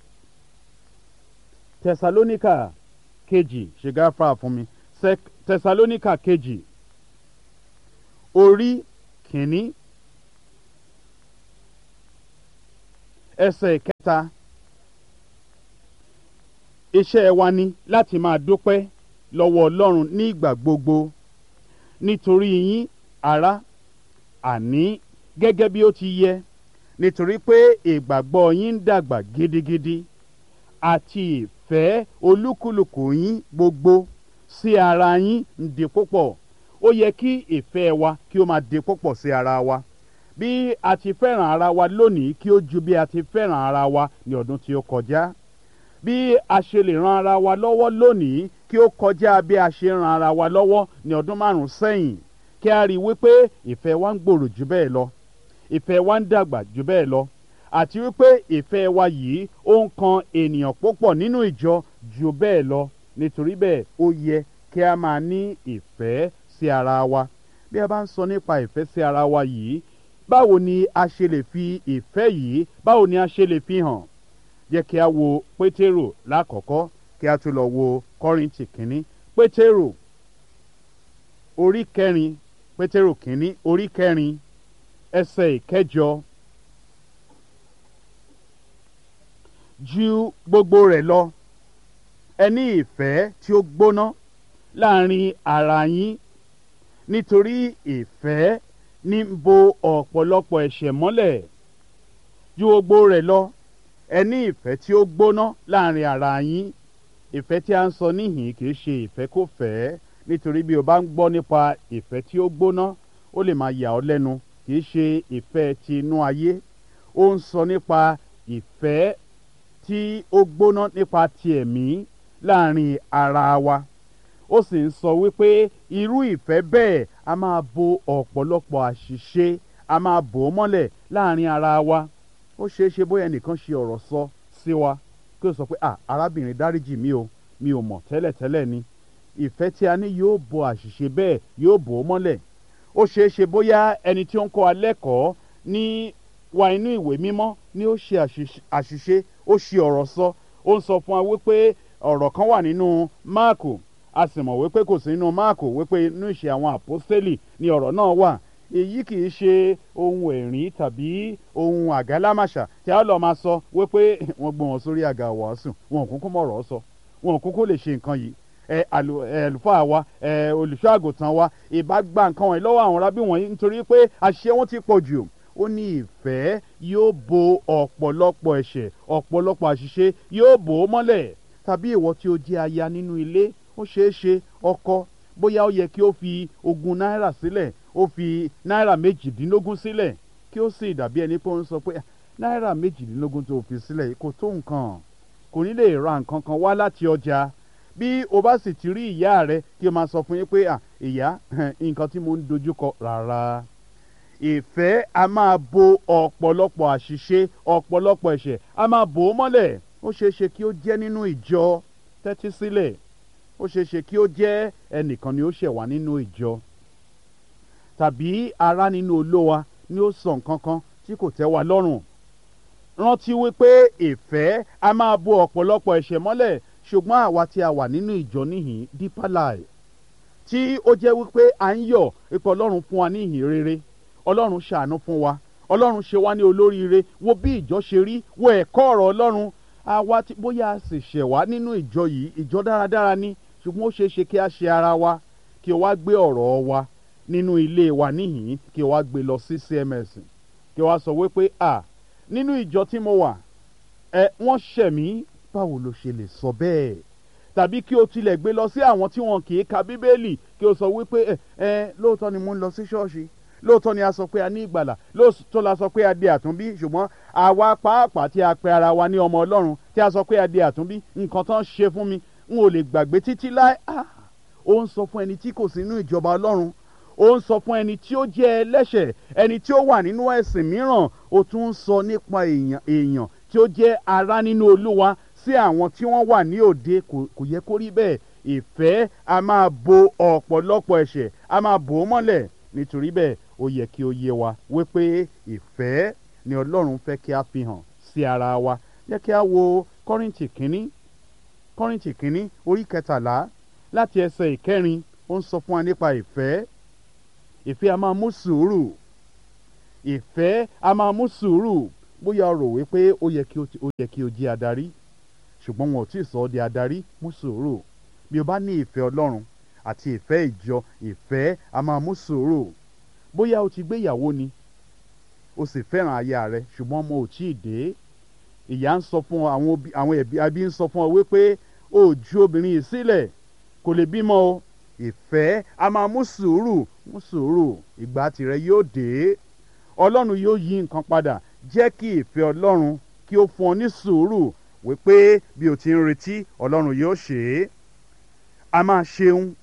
[SPEAKER 1] tẹsalóníkà kejì, ṣe gáfárà fún mi, tẹsalóníkà kejì orí kínní ẹsẹ̀ kẹta, iṣẹ́ wa ni láti máa dúpẹ́ lọ́wọ́ Ọlọ́run ní ìgbà gbogbo nítorí yín ará, àní gẹ́gẹ́ bí ó ti yẹ, nítorí pé ìgbàgbọ́ yín ń dàgbà gidigidi àti ìfẹ́ olúkúlùkù yín gbogbo sí ara yín ń di púpọ̀. Ó yẹ kí ìfẹ́ wa kí ó máa di púpọ̀ sí ara wa. Bí a ti fẹ́ràn ara wa lónìí kí ó ju bí a ti fẹ́ràn ara wa ní ọdún tí ó kọjá. Bí a ṣe lè ran ara wa lọ́wọ́ lónìí kí ó kọjá bí a ṣe ran ara wa lọ́wọ́ ní ọdún márùn-ún sẹ́yìn. Kí a rí i wípé ìfẹ́ wa ń gbòòrò jù bẹ́ẹ̀ lọ, ìfẹ́ wa ń dàgbà jù bẹ́ẹ̀ lọ, àti wípé ìfẹ́ wa yìí ó ń kan ènìyàn púpọ̀ nínú ìjọ jù bẹ́ẹ̀ lọ. Nítorí bẹ́ẹ̀ ó yẹ kí a máa ní ìfẹ́ sí ara wa. Bí a bá ń sọ nípa ìfẹ́ sí ara wa yìí, báwo ni a ṣe lè fi ìfẹ́ yìí, báwo ni a ṣe lè fi hàn? Jẹ́ kí a wo Pétérù lákọ̀ọ́kọ́ kí a tún lọ wo Kọ́ríńtì kínní. Pétérù orí kẹrin, Pétérù kínní orí kẹrin ẹsẹ̀ ìkẹjọ. Ju gbogbo rẹ̀ lọ, ẹ ní ìfẹ́ tí ó gbóná láàrin ara yín, nítorí ìfẹ́ ní ń bo ọ̀pọ̀lọpọ̀ ẹ̀ṣẹ̀ mọ́lẹ̀. Ju gbogbo rẹ̀ lọ, ẹ ní ìfẹ́ tí ó gbóná láàrin ara yín. Ìfẹ́ tí a ń sọ níhìn kì í ṣe ìfẹ́ kò fẹ́, nítorí bí o bá ń gbọ́ nípa ìfẹ́ tí ó gbóná ó lè máa yà ọ́ lẹ́nu. Kì í ṣe ìfẹ́ ti inú ayé. Ó ń sọ nípa ìfẹ́ tí ó gbóná nípa ti ẹ̀mí láàrin ara wa. Ó sì ń sọ wípé irú ìfẹ́ bẹ́ẹ̀ a máa bo ọ̀pọ̀lọpọ̀ àṣìṣe, a máa bò ó mọ́lẹ̀ láàrin ara wa. Ó ṣeé ṣe bóyá ẹnìkan ṣe ọ̀rọ̀ sọ sí wa kí ó sọ pé ah arábìnrin dáríjì mí o, mi ò mọ̀ tẹ́lẹ̀tẹ́lẹ̀ ni. Ìfẹ́ tí a ní yóò bo àṣìṣe bẹ́ẹ̀, yóò bò ó mọ́lẹ̀. Ó ṣeé ṣe bóyá ẹni tí ó ń kọ́ wa lẹ́kọ̀ọ́ ní wa inú ìwé mímọ́ ni ó ṣe àṣìṣe, ó ṣe ọ̀rọ̀ sọ. Ó ń sọ fún wa wípé ọ̀rọ̀ kan wà nínú Máàkù, a sì mọ̀ wípé kò sí nínú Máàkù, wípé inú ìṣe àwọn àpọ́stélì ni ọ̀rọ̀ náà wà. Èyí kì í ṣe ohun ẹ̀rín tàbí ohun àgálámàṣà tí a lọ máa sọ wípé wọ́n gbé wọn sórí àga wàásù, wọn ò kúkú mọ̀rọ̀ sọ, wọn ò kúkú lè ṣe nǹkan yìí. ẹ àlùfáà wa, ẹ olùṣọ́ àgùntàn wa, ìbá gba nǹkan wọ̀nyí lọ́wọ́ àwọn rábí wọ̀nyí nítorí pé àṣìṣe wọn ti pọ̀ jù. Ó ní ìfẹ́ yóò bo ọ̀pọ̀lọpọ̀ ẹ̀ṣẹ̀, ọ̀pọ̀lọpọ̀ àṣìṣe yóò bò ó mọ́lẹ̀. Tàbí ìwọ tí ó jẹ́ aya nínú ilé, ó ṣeé ṣe ọkọ bóyá ó yẹ kí ó fi ogún náírà sílẹ̀, ó fi náírà méjìdínlógún sílẹ̀, kí ó sì dàbí ẹni pé ó ń sọ pé náírà méjìdínlógún tó fi sílẹ̀ yìí kò tó nǹkan, kò ní lè ra nǹkan kan wá láti ọjà. Bí o bá sì ti rí ìyá rẹ kí o máa sọ fún yín pé à ìyá nǹkan tí mo ń dojúkọ rárá. Ìfẹ́ a máa bo ọ̀pọ̀lọpọ̀ àṣìṣe, ọ̀pọ̀lọpọ̀ ẹ̀ṣẹ̀ a máa bò ó mọ́lẹ̀. Ó ṣeé ṣe kí ó jẹ́ nínú ìjọ, tẹ́tí sílẹ̀. Ó ṣeé ṣe kí ó jẹ́ ẹnìkan ni ó ṣẹ̀ wá nínú ìjọ, tàbí ará nínú Olúwa ni ó sọ nǹkan kan tí kò tẹ́ wa lọ́rùn. Rántí wípé ìfẹ́ a máa bo ọ̀pọ̀lọpọ̀ ẹ̀ṣẹ̀ mọ́lẹ̀. Ṣùgbọ́n àwa tí a wà nínú ìjọ níhìn Deeper Life, tí ó jẹ́ wípé à ń yọ̀ ipò Ọlọ́run fún wa ní ìhìn rere, Ọlọ́run ṣàánú fún wa, Ọlọ́run ṣe wá ní olóríire, wo bí ìjọ ṣe rí, wo ẹ̀kọ́ ọ̀rọ̀ Ọlọ́run. Àwa tí bóyá a sì ṣẹ̀ wá nínú ìjọ yìí, ìjọ dáradára ni, ṣùgbọ́n ó ṣeé ṣe kí a ṣe ara wa, kí o wá gbé ọ̀rọ̀ wa nínú ilé wa níhìn, kí o wá gbé lọ sí C M S, kí o wá sọ wípé à nínú ìjọ tí mo wà ẹ wọ́n ṣẹ̀ mí. Báwo lo ṣe lè sọ bẹ́ẹ̀? Tàbí kí o tilẹ̀ gbé lọ sí àwọn tí wọn kì í ka Bíbélì, kí o sọ wípé ẹ ẹ lóòótọ́ ni mo ń lọ sí ṣọ́ọ̀ṣì, lóòótọ́ ni a sọ pé a ní ìgbàlà, lóòótọ́ la sọ pé a di àtúnbí, ṣùgbọ́n àwa pàápàá tí a pe ara wa ní ọmọ Ọlọ́run, tí a sọ pé a di àtúnbí, nǹkan tán ṣe fún mi n ò lè gbàgbé títí láé. Ó ń sọ fún ẹni tí kò sí nínú ìjọba Ọlọ́run, ó ń sọ fún ẹni tí ó jẹ́ ẹlẹ́ṣẹ̀, ẹni tí ó wà nínú ẹ̀sìn mìíràn. Ó tún ń sọ nípa èèyàn èèyàn tí ó jẹ́ ará nínú Olúwa sí àwọn tí wọ́n wà ní òde. Kò yẹ kó rí bẹ́ẹ̀. Ìfẹ́ a máa bo ọ̀pọ̀lọpọ̀ ẹ̀ṣẹ̀, a máa bò ó mọ́lẹ̀. Nítorí bẹ́ẹ̀ ó yẹ kí ó yé wa wípé ìfẹ́ ni Ọlọ́run fẹ́ kí a fi hàn sí ara wa. Jẹ́ kí a wo Kọ́ríńtì kínní, Kọ́ríńtì kínní orí kẹtàlá láti ẹsẹ̀ ìkẹrin. Ó ń sọ fún wa nípa ìfẹ́. Ìfẹ́ a máa mú sùúrù, ìfẹ́ a máa mú sùúrù. bóyá o rò wípé ó yẹ kí o ti- ó yẹ kí o jẹ́ adarí ṣùgbọ́n wọn ò tí ì sọ ọ́ di adarí, mú sùúrù. Bí o bá ní ìfẹ́ Ọlọ́run àti ìfẹ́ ìjọ, ìfẹ́ a máa mú sùúrù. Bóyá o ti gbéyàwó ni o sì fẹ́ràn aya rẹ ṣùgbọ́n ọmọ ò tí ì dé, ìyá ń sọ fún ọ, àwọn òbí- àwọn ẹbí abí ń sọ fún ọ wípé o ò ju obìnrin yìí sílẹ̀, kò lè bímọ o. Ìfẹ́ a máa mú sùúrù, mú sùúrù, ìgbà tirẹ̀ yóò dé. Ọlọ́run yóò yí nǹkan padà. Jẹ́ kí ìfẹ́ Ọlọ́run kí ó fún ọ ní sùúrù wípé bí o ti ń retí Ọlọ́run yóò ṣe é. A máa ṣeun.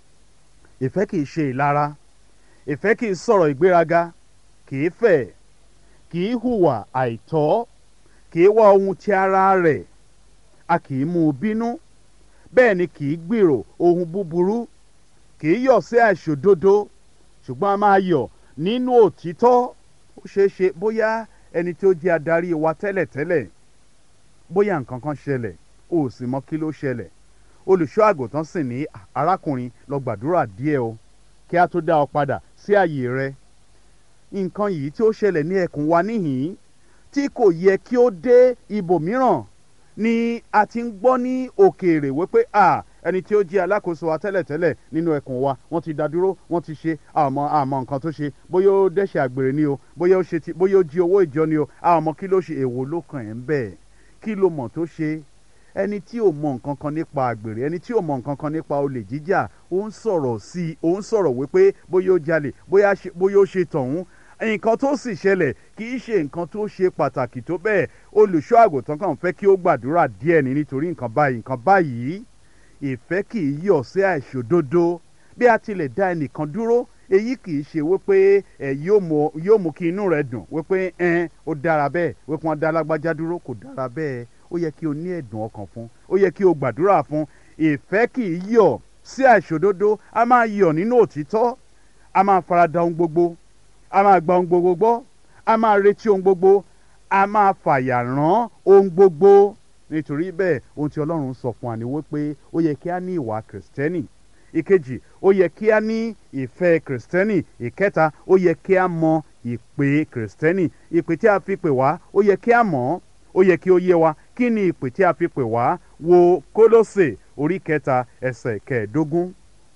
[SPEAKER 1] Ìfẹ́ kì í ṣe ìlara. Ìfẹ́ kì í sọ̀rọ̀ ìgbéraga, kì í fẹ̀, kì í hùwà àìtọ́, kì í wá ohun ti ara rẹ̀, a kì í mú un bínú, bẹ́ẹ̀ ni kì í gbèrò ohun búburú, kì í yọ̀ sí àìṣòdodo, ṣùgbọ́n a máa yọ̀ nínú òtítọ́. Ó ṣeé ṣe bóyá ẹni tí ó jẹ́ adarí wa tẹ́lẹ̀tẹ́lẹ̀, bóyá nǹkan kan ṣẹlẹ̀, o ò sì mọ kí ló ṣẹlẹ̀. Olùṣọ́ àgùntàn sì ní, arákùnrin lọ gbàdúrà díẹ̀ o kí a tó dá ọ padà sí àyè rẹ. Nǹkan yìí tí ó ṣẹlẹ̀ ní ẹkùn wa níhìn-ín tí kò yẹ kí ó dé ibòmíràn ni a ti ń gbọ́ ní òkèèrè wípé à ẹni tí ó jẹ́ alákòóso wa tẹ́lẹ̀tẹ́lẹ̀ nínú ẹkùn wa wọ́n ti dá dúró, wọ́n ti ṣe àmọ́ àmọ́ nǹkan tó ṣe, bóyá ó dẹ́ṣẹ̀ àgbèrè ni o, bóyá ó ṣe ti bóyá ó jí owó ìjọ ni o, àmọ́ kí ló ṣe, èwo ló kàn ẹ́ ń bẹ̀, kí ló mọ̀ tó ṣe. Ẹni tí ò mọ nǹkan kan nípa àgbèrè, ẹni tí ò mọ nǹkan kan nípa olè jíjà, ó ń sọ̀rọ̀ sí i, ó ń sọ̀rọ̀ wípé bóyá ó jalè, bóyá ṣe- bóyá ó ṣe tọ̀hún. Nǹkan tó sì ṣẹlẹ̀ kì í ṣe nǹkan tó ṣe pàtàkì tó bẹ́ẹ̀. Olùṣọ́ àgùntàn kàn fẹ́ kí ó gbàdúrà díẹ̀ ní nítorí nǹkan báyìí nǹkan báyìí. Ìfẹ́ kì í yọ̀ sí àìṣòdodo. Bí a tilẹ̀ dá ẹnìkan dúró, èyí kì í ṣe wípé ẹ yóò mú yóò mú kí inú rẹ dùn wípé ẹn ó dára bẹ́ẹ̀, wípé wọ́n dá lágbájá dúró, kò dára bẹ́ẹ̀. Ó yẹ kí o ní ẹ̀dùn ọkàn fún, ó yẹ kí o gbàdúrà fún. Ìfẹ́ kì í yọ̀ sí àìṣòdodo, a máa yọ̀ nínú òtítọ́, a máa farada ohun gbogbo, a máa gba ohun gbogbo gbọ́, a máa retí ohun gbogbo, a máa fàyà rán ohun gbogbo. Nítorí bẹ́ẹ̀ ohun tí Ọlọ́run sọ fún wa ni wípé ó yẹ kí a ní ìwà kìrìsìtẹ́nì. Ìkejì, ó yẹ kí a ní ìfẹ́ kìrìsìtẹ́nì. Ìkẹta, ó yẹ kí a mọ ìpè kìrìsìtẹ́nì. Ìpè tí a fi pè wá, ó yẹ kí a mọ̀ ọ́, ó yẹ kí ó yé wa. Kí ni ìpè tí a fi pè wá? Wo Kólósè orí kẹta ẹsẹ̀ kẹẹ̀ẹ́dógún.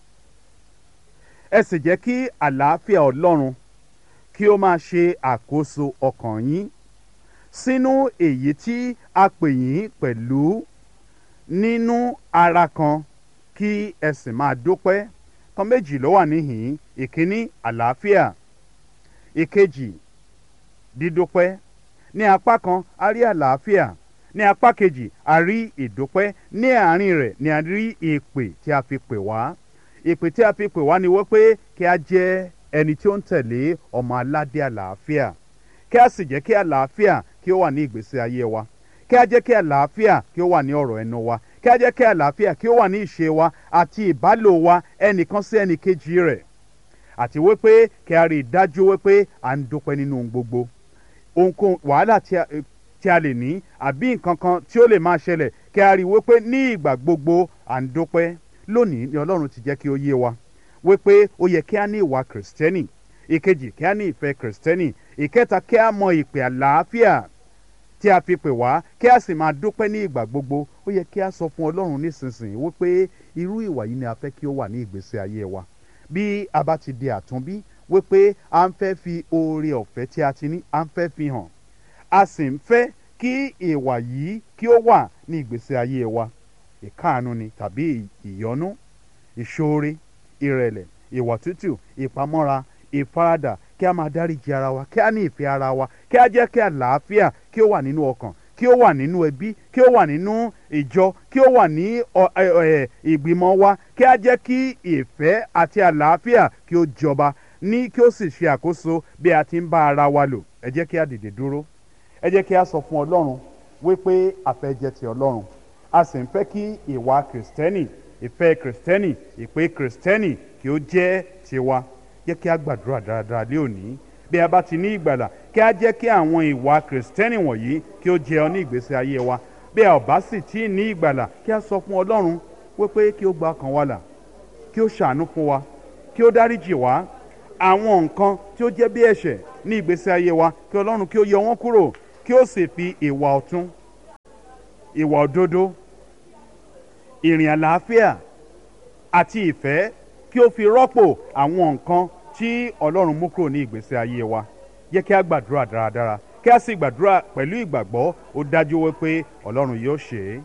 [SPEAKER 1] Ẹ sì jẹ́ kí àlàáfíà Ọlọ́run kí ó máa ṣe àkóso ọkàn yín sínú èyí tí a pè yín pẹ̀lú nínú ara kan, kí ẹ sì máa dúpẹ́. Kan méjì ló wà níhìn-ín. Ìkíní, àlàáfíà. Ìkejì, dídúpẹ́. Ní apá kan a rí àlàáfíà, ní apá kejì a rí ìdúpẹ́. Ní àárín rẹ̀ ni a rí ìpè tí a fi pè wá. Ìpè tí a fi pè wá ni wípé kí a jẹ́ ẹni tí ó ń tẹ̀lé ọmọ aládé àlàáfíà, kí a sì jẹ́ kí àlàáfíà kí ó wà ní ìgbésí ayé wa, kí a jẹ́ kí àlàáfíà kí ó wà ní ọ̀rọ̀ ẹnu wa, kí a jẹ́ kí àlàáfíà kí ó wà ní ìṣe wa àti ìbálò wa ẹnìkan sí ẹnìkejì rẹ̀, àti wípé kí a rí i dájú wípé à ń dúpẹ́ nínú ohun gbogbo. Ohunkóhun wàhálà tí a tí a lè ní àbí nǹkan kan tí ó lè máa ṣẹlẹ̀, kí a rí i wípé ní ìgbà gbogbo à ń dúpẹ́. Lónìí ni Ọlọ́run ti jẹ́ kí ó yé wa wípé ó yẹ kí a ní ìwà kìrìsìtẹ́nì. Ìkejì, kí a ní ìfẹ́ kìrìsìtẹ́nì. Ìkẹta, kí a mọ ìpè àlàáfíà tí a fi pè wá, kí a sì máa dúpẹ́ ní ìgbà gbogbo. Ó yẹ kí a sọ fún Ọlọ́run nísinsìnyí wípé irú ìwà yìí ni a fẹ́ kí ó wà ní ìgbésí ayé wa. Bí a bá ti di àtúnbí, wípé a ń fẹ́ fi oore ọ̀fẹ́ tí a ti ní, a ń fẹ́ fi hàn. A sì ń fẹ́ kí ìwà yìí kí ó wà ní ìgbésí ayé wa. Ìkáàánú ni tàbí ìyọ́nú, ìṣoore, ìrẹ̀lẹ̀, ìwà tútù, ìpamọ́ra, ìfaradà, kí a máa dáríji ara wa, kí a ní ìfẹ́ ara wa, kí a jẹ́ kí àlàáfíà kí ó wà nínú ọkàn, kí ó wà nínú ẹbí, kí ó wà nínú ìjọ, kí ó wà ní ọ- ẹ- ẹ- ìgbìmọ̀ wa, kí a jẹ́ kí ìfẹ́ àti àlàáfíà kí ó jọba ní kí ó sì ṣe àkóso bí a ti ń bá ara wa lò. Ẹ jẹ́ kí a dìde dúró. Ẹ jẹ́ kí a sọ fún Ọlọ́run wípé a fẹ́ jẹ́ ti Ọlọ́run. A sì ń fẹ́ kí ìwà kìrìsìtẹ́nì, ìfẹ́ kìrìsìtẹ́nì, ìpè kìrìsìtẹ́nì kí ó jẹ́ tiwa. Jẹ́ kí a gbàdúrà dáradára lé òní. Bí a bá ti ní ìgbàlà, kí a jẹ́ kí àwọn ìwà kìrìsìtẹ́nì wọ̀nyí kí ó jẹ́ ọ ní ìgbésí ayé wa. Bí a ò bá sì tí ì ní ìgbàlà, kí a sọ fún Ọlọ́run wípé kí ó gba ọkàn wa là, kí ó ṣàánú fún wa, kí ó dáríjì wá. Àwọn nǹkan tí ó jẹ́ bí ẹ̀ṣẹ̀ ní ìgbésí ayé wa, kí Ọlọ́run kí ó yọ wọ́n kúrò, kí ó sì fi ìwà ọ̀tún, ìwà òdodo, ìrìn àlàáfíà àti ìfẹ́ kí ó fi rọ́pò àwọn nǹkan tí Ọlọ́run mú kúrò ní ìgbésí ayé wa. Jẹ́ kí a gbàdúrà dáradára, kí a sì gbàdúrà pẹ̀lú ìgbàgbọ́. Ó dájú wípé Ọlọ́run yóò ṣe é.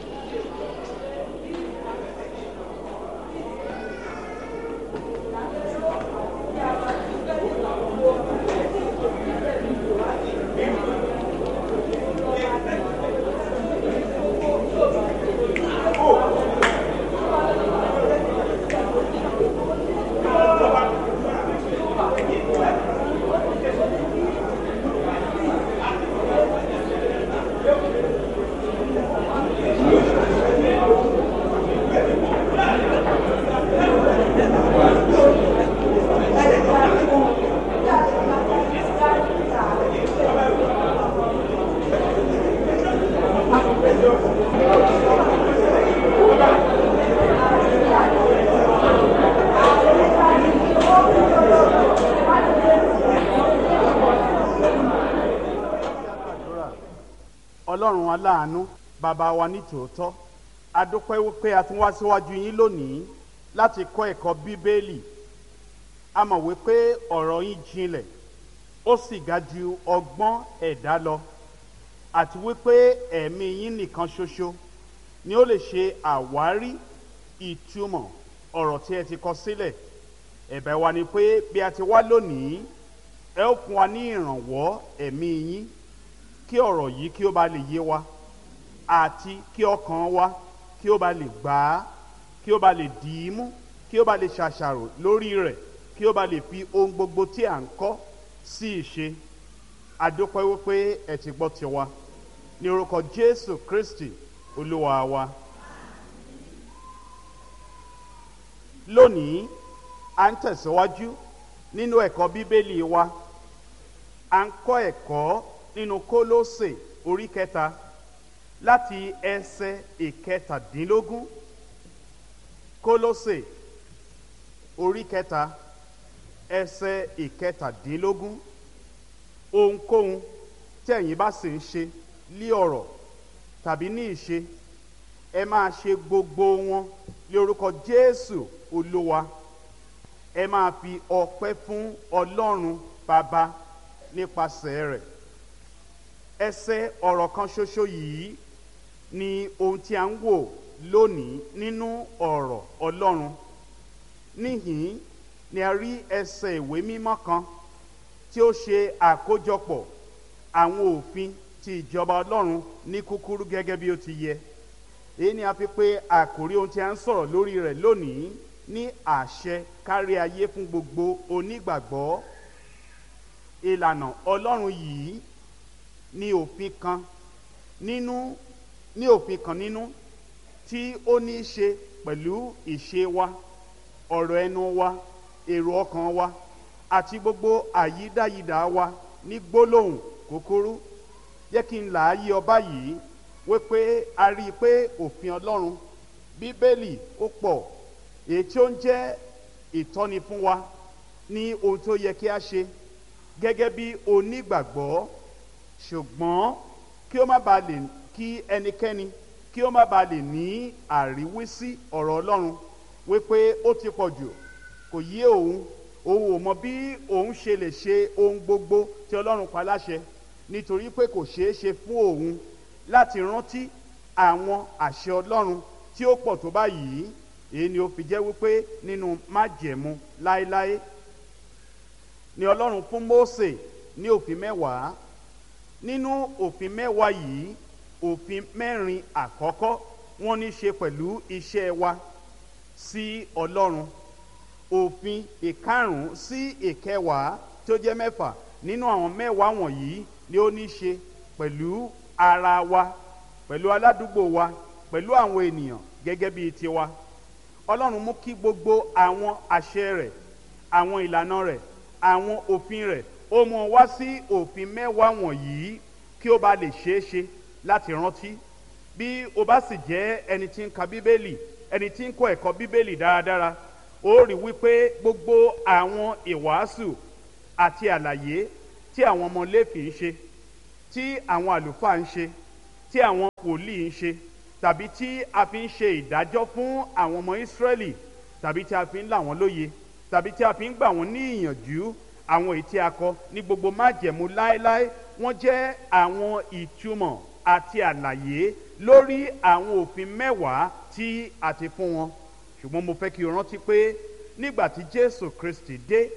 [SPEAKER 1] Ọlọ́run aláàánú, bàbá wa ní tòótọ́, a dúpẹ́ wípé a tún wá síwájú yín lónìí láti kọ́ ẹ̀kọ́ bíbélì. A mọ̀ wípé ọ̀rọ̀ yín jinlẹ̀, ó sì ga ju ọgbọ́n ẹ̀dá lọ, àti wípé ẹ̀mí yín nìkan ṣoṣo ni ó lè ṣe àwárí ìtumọ̀ ọ̀rọ̀ tí ẹ ti kọ sílẹ̀. Ẹ̀bẹ̀ wa ni pé bí a ti wá lónìí, ẹ ó fún wa ní ìrànwọ́ ẹ̀mí yín, kí ọ̀rọ̀ yìí kí ó bá lè yé wa, àti kí ọkàn wa kí ó bá lè gbà á, kí ó bá lè dì í mú, kí ó bá lè ṣàṣàrò lórí rẹ̀, kí ó bá lè fi ohun gbogbo tí à ń kọ́ sí ìṣe. A dúpẹ́ wípé ẹ ti gbọ́ tiwa. Ní orúkọ Jésù Kristi Olúwa wa. Lónìí à ń tẹ̀síwájú nínú ẹ̀kọ́ bíbélì wa. À ń kọ́ ẹ̀kọ́ nínú Kólósè orí kẹta láti ẹsẹ̀ ìkẹtàdínlógún. Kólósè orí kẹta ẹsẹ̀ ìkẹtàdínlógún. Ohunkóhun tí ẹ̀yin bá sì ń ṣe lí ọ̀rọ̀ tàbí ní ìṣe, ẹ máa ṣe gbogbo wọn lé orúkọ Jésù Olúwa. Ẹ máa fi ọpẹ́ fún Ọlọ́run Baba nípasẹ̀ rẹ̀. Ẹsẹ̀ ọ̀rọ̀ kan ṣoṣo yìí ni ohun tí a ń wò lónìí nínú ọ̀rọ̀ Ọlọ́run. Níhìn ni a rí ẹsẹ̀ ìwé mímọ́ kan tí ó ṣe àkójọpọ̀ àwọn òfin ti ìjọba Ọlọ́run ní kúkúrú gẹ́gẹ́ bí ó ti yẹ. Èyí ni a fi pè àkòrí ohun tí a ń sọ̀rọ̀ lórí rẹ̀ lónìí ní àṣẹ kárí ayé fún gbogbo onígbàgbọ́. Ìlànà Ọlọ́run yìí ní òfin kan nínú ní òfin kan nínú tí ó ní í ṣe pẹ̀lú ìṣe wa, ọ̀rọ̀ ẹnu wa, èrò ọkàn wa àti gbogbo àyídáyidà wa ní gbólóhùn kúkúrú. Jẹ́ kí n là á yí ọ báyìí wípé a rí i pé òfin Ọlọ́run Bíbélì ó pọ̀, èyí tí ó ń jẹ́ ìtọ́ni fún wa ní ohun tó yẹ kí a ṣe gẹ́gẹ́ bí onígbàgbọ́. Ṣùgbọ́n kí ó má bàa lè kí ẹnikẹ́ni kí ó má bàa lè ní àríwísí ọ̀rọ̀ Ọlọ́run wípé ó ti pọ̀ jù, kò yé òun, òun ò mọ bí òun ṣe lè ṣe ohun gbogbo tí Ọlọ́run pa láṣẹ, nítorí pé kò ṣeé ṣe fún òun láti rántí àwọn àṣẹ Ọlọ́run tí ó pọ̀ tó báyìí. Èyí ni ó fi jẹ́ wípé nínú májẹ̀mú láéláé ni Ọlọ́run fún Mósè ní òfin mẹ́wàá. Nínú òfin mẹ́wàá yìí, òfin mẹ́rin àkọ́kọ́ wọ́n ní ṣe pẹ̀lú iṣẹ́ wa sí Ọlọ́run. Òfin ìkarùn-ún sí ìkẹwàá tó jẹ́ mẹ́fà nínú àwọn mẹ́wàá wọ̀nyí ni ó ní ṣe pẹ̀lú ara wa, pẹ̀lú aládùúgbò wa, pẹ̀lú àwọn ènìyàn gẹ́gẹ́ bíi tiwa. Ọlọ́run mú kí gbogbo àwọn àṣẹ rẹ̀, àwọn ìlànà rẹ̀, àwọn òfin rẹ̀, ó mú wá sí òfin mẹ́wàá wọ̀nyí kí ó bá lè ṣeé ṣe láti rántí. Bí o bá sì jẹ́ ẹni tí ń ka Bíbélì, ẹni tí ń kọ́ ẹ̀kọ́ Bíbélì dáradára, ó rí wípé gbogbo àwọn ìwàásù àti àlàyé tí àwọn ọmọ Léfì ń ṣe tí àwọn àlùfáà ń ṣe, tí àwọn wòlíì ń ṣe, tàbí tí a fi ń ṣe ìdájọ́ fún àwọn ọmọ Ísírẹ́lì, tàbí tí a fi ń là wọ́n lóye, tàbí tí a fi ń gbà wọ́n ní ìyànjú, àwọn èyí tí a kọ ní gbogbo májẹ̀mú láéláé, wọ́n jẹ́ àwọn ìtumọ̀ àti àlàyé lórí àwọn òfin mẹ́wàá tí a ti fún wọn. Ṣùgbọ́n mo fẹ́ kí o rántí pé nígbà tí Jésù Kristi dé,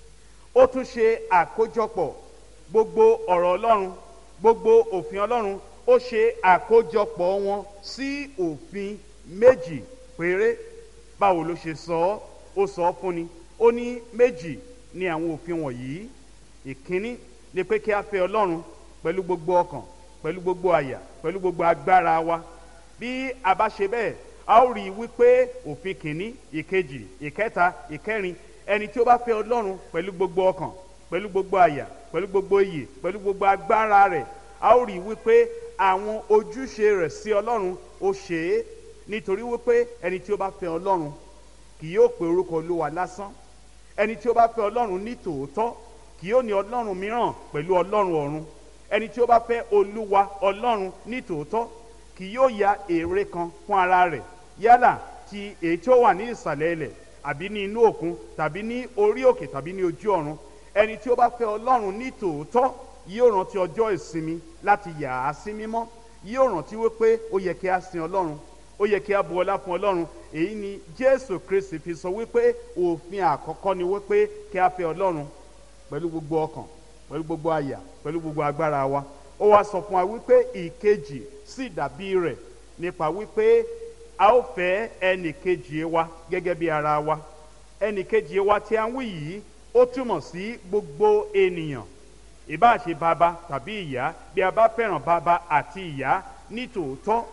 [SPEAKER 1] ó tún ṣe àkójọpọ̀ gbogbo ọ̀rọ̀ Ọlọ́run, gbogbo òfin Ọlọ́run, ó ṣe àkójọpọ̀ wọn sí òfin méjì péré. Báwo ló ṣe sọ ọ́? Ó sọ ọ́ fún ni. Ó ní méjì ni àwọn òfin wọ̀nyí. Ìkíní ni pé kí a fẹ́ Ọlọ́run pẹ̀lú gbogbo ọkàn, pẹ̀lú gbogbo àyà, pẹ̀lú gbogbo agbára wa. Bí a bá ṣe bẹ́ẹ̀, a ó rí i wípé òfin kìíní, ìkejì, ìkẹta, ìkẹrin, ẹni tí ó bá fẹ́ Ọlọ́run pẹ̀lú gbogbo ọkàn, pẹ̀lú gbogbo àyà, pẹ̀lú gbogbo iyè, pẹ̀lú gbogbo agbára rẹ̀, a ó rí i wípé àwọn ojúṣe rẹ̀ sí Ọlọ́run ó ṣe é. Nítorí wípé ẹni tí ó bá fẹ́ Ọlọ́run kì yóò pe orúkọ Olúwa lásán. Ẹni tí ó bá fẹ́ Ọlọ́run ní tòótọ́ kì yóò ní ọlọ́run mìíràn pẹ̀lú Ọlọ́run ọ̀run. Ẹni tí ó bá fẹ́ Olúwa Ọlọ́run ní tòótọ́ kì yóò ya ère kan fún ara rẹ̀, yálà ti èyí tí ó wà ní ìsàlẹ̀ ilẹ̀, àbí ní inú òkun, tàbí ní orí òkè, tàbí ní ojú ọ̀run. Ẹni tí ó bá fẹ́ Ọlọ́run ní tòótọ́ yóò rántí ọjọ́ ìsinmi láti yà á sí mímọ́. Yóò rántí wípé ó yẹ kí a sin Ọlọ́run, ó yẹ kí a bu ọlá fún Ọlọ́run. Èyí ni Jésù Kristi fi sọ wípé òfin àkọ́kọ́ ni wípé kí a fẹ́ Ọlọ́run pẹ̀lú gbogbo ọkàn, pẹ̀lú gbogbo àyà, pẹ̀lú gbogbo agbára wa. Ó wá sọ fún wa wípé ìkejì sì dàbí rẹ̀ nípa wípé a ó fẹ́ ẹnì kejì wa gẹ́gẹ́ bí ara wa. Ẹnì kejì wa tí a ń wí yìí ó túmọ̀ sí gbogbo ènìyàn, ìbá ṣe bàbá tàbí ìyá. Bí a bá fẹ́ràn bàbá àti ìyá ní tòótọ́,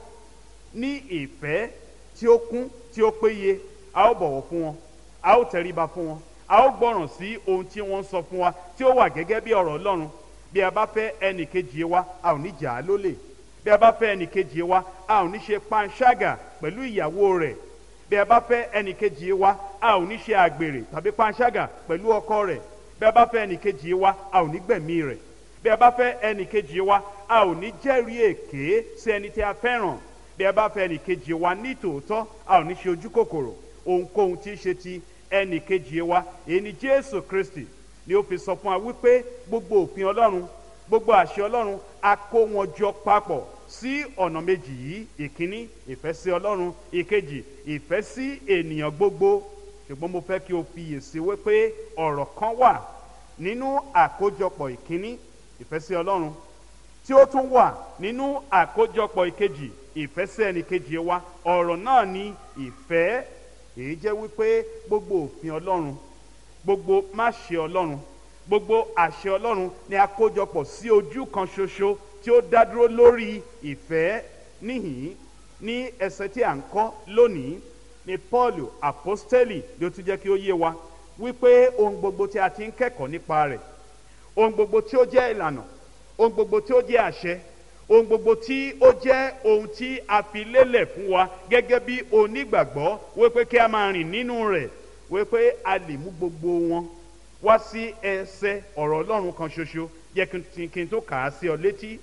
[SPEAKER 1] ní ìfẹ́ tí ó kún, tí ó péye, a ó bọ̀wọ̀ fún wọn, a ó tẹríba fún wọn, a ó gbọ́ràn sí ohun tí wọ́n ń sọ fún wa tí ó wà gẹ́gẹ́ bí ọ̀rọ̀ Ọlọ́run. Bí a bá fẹ́ ẹnì kejì wa, a ò ní jà á lólè. Bí a bá fẹ́ ẹnì kejì wa, a ò ní ṣe panṣágà pẹ̀lú ìyàwó rẹ̀. Bí a bá fẹ́ ẹnì kejì wa, a ò ní ṣe àgbèrè tàbí panṣágà pẹ̀lú ọkọ rẹ̀. Bí a bá fẹ́ ẹnì kejì wa, a ò ní gbẹ̀mí rẹ̀. Bí a bá fẹ́ ẹnì kejì wa, a ò ní jẹ́rìí èké sí ẹni tí a fẹ́ràn. Bí a bá fẹ́ ẹnì kejì wa ní tòótọ́, a ò ní ṣe ojú kòkòrò ohunkóhun tí í ṣe ti ẹnì kejì wa. Èyí ni Jésù Kristi ni ó fi sọ fún wa wípé gbogbo òfin Ọlọ́run, gbogbo àṣẹ Ọlọ́run, a kó wọn jọ papọ̀ sí ọ̀nà méjì yìí. Ìkíní, ìfẹ́ sí Ọlọ́run. Ìkejì, ìfẹ́ sí ènìyàn gbogbo. Ṣùgbọ́n mo fẹ́ kí o fiyèsí wípé ọ̀rọ̀ kan wà nínú àkójọpọ̀ ìkíní, ìfẹ́ sí Ọlọ́run, tí ó tún wà nínú àkójọpọ̀ ìkejì, ìfẹ́ sí ẹnì kejì wa. Ọ̀rọ̀ náà ni ìfẹ́. Èyí jẹ́ wípé gbogbo òfin Ọlọ́run, gbogbo máṣe Ọlọ́run, gbogbo àṣẹ Ọlọ́run ni a kójọpọ̀ sí ojú kan ṣoṣo tí ó dá dúró lórí ìfẹ́. Níhìn ní ẹsẹ̀ tí à ń kọ́ lónìí ni Paul apostoli ló tún jẹ́ kí ó yé wa wípé ohun gbogbo tí a ti ń kẹ́kọ̀ọ́ nípa rẹ̀, ohun gbogbo tí ó jẹ́ ìlànà, ohun gbogbo tí ó jẹ́ àṣẹ, ohun gbogbo tí ó jẹ́ ohun tí a fi lélẹ̀ fún wa gẹ́gẹ́ bí onígbàgbọ́ wípé kí a máa rìn nínú rẹ̀, wípé a lè mú gbogbo wọn wá sí ẹsẹ̀ ọ̀rọ̀ Ọlọ́run kan ṣoṣo. Jẹ́ kí n tó kà á sí ọ létí.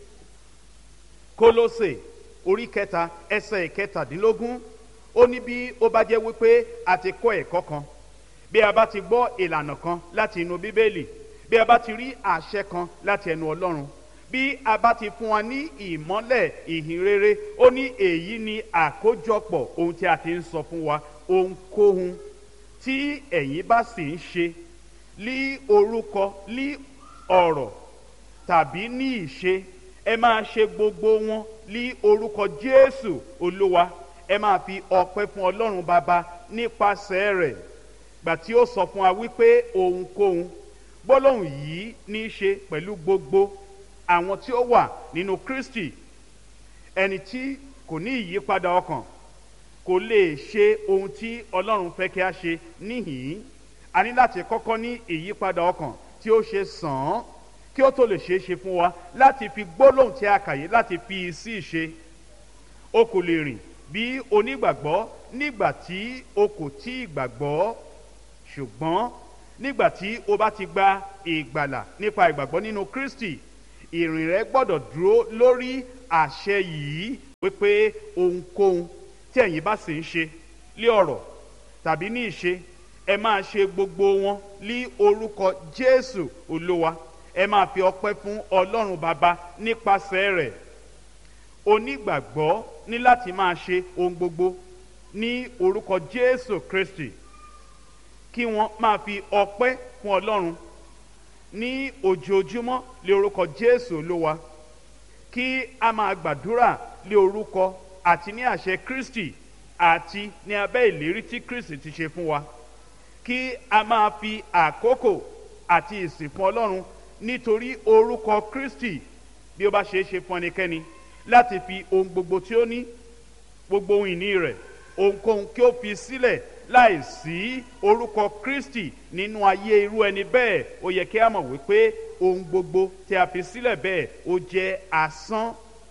[SPEAKER 1] Kólósè orí kẹta ẹsẹ̀ ìkẹtàdínlógún, ó ní bí ó bá jẹ́ wípé a ti kọ́ ẹ̀kọ́ kan, bí a bá ti gbọ́ ìlànà kan láti inú Bíbélì, bí a bá ti rí àṣẹ kan láti ẹnu Ọlọ́run, bí a bá ti fún wa ní ìmọ́lẹ̀ ìhìn rere, ó ní èyí ni àkójọpọ̀ ohun tí a ti ń sọ fún wa. Ohunkóhun tí ẹ̀yin bá sì ń ṣe lí orúkọ, lí ọ̀rọ̀ tàbí ní ìṣe, ẹ máa ṣe gbogbo wọn lí orúkọ Jésù Olúwa. Ẹ máa fi ọpẹ́ fún Ọlọ́run Baba nípasẹ̀ rẹ̀. Gbà tí ó sọ fún wa wípé ohunkóhun, gbólóhùn yìí ní í ṣe pẹ̀lú gbogbo àwọn tí ó wà nínú Kristi. Ẹni tí kò ní ìyípadà ọkàn kò lè ṣe ohun tí Ọlọ́run fẹ́ kí a ṣe. Níhìn a ní láti kọ́kọ́ ní ìyípadà ọkàn tí ó ṣe sàn án kí ó tó lè ṣeé ṣe fún wa láti fi gbólóhùn tí a kà yìí láti fi sí ìṣe. O kò lè rìn bí onígbàgbọ́ nígbà tí o kò tí ì gbàgbọ́. Ṣùgbọ́n nígbà tí o bá ti gba ìgbàlà nípa ìgbàgbọ́ nínú Kristi, ìrìn rẹ gbọ́dọ̀ dúró lórí àṣẹ yìí wípé ohunkóhun tí ẹ̀yin bá sì ń ṣe lé ọ̀rọ̀ tàbí ní ìṣe ẹ máa ṣe gbogbo wọn ní orúkọ Jésù Olúwa, ẹ máa fi ọpẹ́ fún Ọlọ́run Baba nípasẹ̀ rẹ̀. Onígbàgbọ́ ní láti máa ṣe ohun gbogbo ní orúkọ Jésù Kristi, kí wọ́n máa fi ọpẹ́ fún Ọlọ́run ní ojoojúmọ́ lé orúkọ Jésù Olúwa, kí a máa gbàdúrà lé orúkọ àti ní àṣẹ Kristi àti ní abẹ́ ìlérí tí Kristi ti ṣe fún wa, kí a máa fi àkókò àti ìsìn fún Ọlọ́run nítorí orúkọ Kristi, bí ó bá ṣe é ṣe fún ẹnikẹ́ni láti fi ohun gbogbo tí ó ní, gbogbo ohun ìní rẹ̀, ohunkóhun kí ó fi sílẹ̀ láì sí orúkọ Kristi nínú ayé irú ẹni bẹ́ẹ̀, ó yẹ kí a mọ̀ wípé ohun gbogbo tí a fi sílẹ̀ bẹ́ẹ̀ ó jẹ́ asán.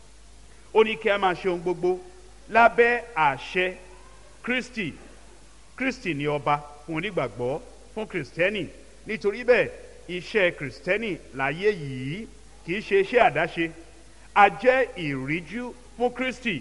[SPEAKER 1] Ó ní kí a máa ṣe ohun gbogbo lábẹ́ àṣẹ Kristi. Kristi ni ọba fún onígbàgbọ́, fún Kristẹni. Nítorí bẹ́ẹ̀ iṣẹ́ Kristẹni láyé yìí kì í ṣe iṣẹ́ àdáṣe. A jẹ́ ìríjú fún Kristi,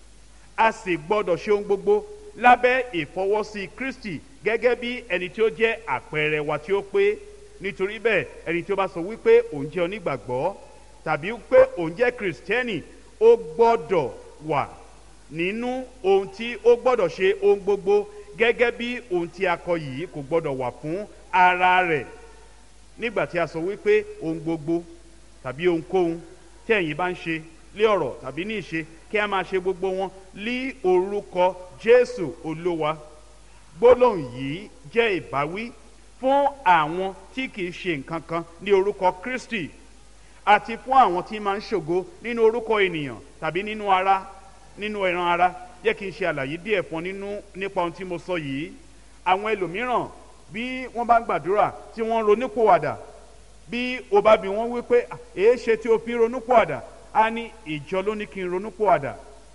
[SPEAKER 1] a sì gbọ́dọ̀ ṣe ohun gbogbo lábẹ́ ìfọwọ́sí Kristi gẹ́gẹ́ bí ẹni tí ó jẹ́ àpẹẹrẹ wa tí ó pé. Nítorí bẹ́ẹ̀ ẹni tí ó bá sọ wípé òun jẹ́ onígbàgbọ́ tàbí pé òun jẹ́ Kristẹni, ó gbọ́dọ̀ wà nínú ohun tí ó gbọ́dọ̀ ṣe ohun gbogbo gẹ́gẹ́ bí ohun tí a kọ yìí kò gbọ́dọ̀ wà fún ara rẹ̀. Nígbà tí a sọ wípé ohun gbogbo tàbí ohunkóhun tí ẹ̀yin bá ń ṣe lé ọ̀rọ̀ tàbí ní ìṣe, kí a máa ṣe gbogbo wọn lí orúkọ Jésù Olúwa. Gbólóhùn yìí jẹ́ ìbáwí fún àwọn tí kìí ṣe nǹkan kan ní orúkọ Kristi àti fún àwọn tí máa ń ṣògo nínú orúkọ ènìyàn tàbí nínú ara, nínú ẹran ara. Jẹ́ kí n ṣe àlàyé díẹ̀ fún nínú nípa ohun tí mo sọ yìí. Àwọn ẹlòmíràn bí wọ́n bá ń gbàdúrà tí wọ́n ń ronúpìwàdà, bí o bá bi wọ́n wípé èé ṣe tí o fi ń ronúpìwàdà, a ní ìjọ ló ní kí n ronúpìwàdà,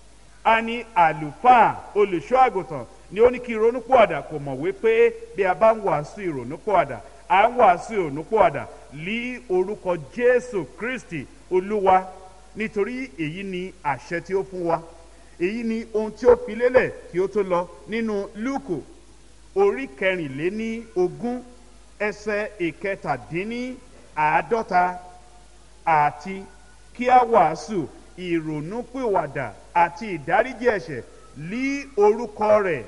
[SPEAKER 1] a ní àlùfáà olùṣọ́ àgùntàn ni ó ní kí n ronúpìwàdà. Kò mọ̀ wípé bí a bá ń wàásù ìrònúpìwàdà, à ń wàásù ìrònúpìwàdà lí orúkọ Jésù Kristi Olúwa. Nítorí èyí ni àṣẹ tí ó fún wa, èyí ni ohun tí ó fi lélẹ̀ kí ó tó lọ nínú Lúùkù orí kẹrìnléní ogún ẹsẹ̀ ìkẹtàdínní àádọ́ta, àti kí a wàásù ìrònúpìwàdà àti ìdáríjì ẹ̀ṣẹ̀ lí orúkọ rẹ̀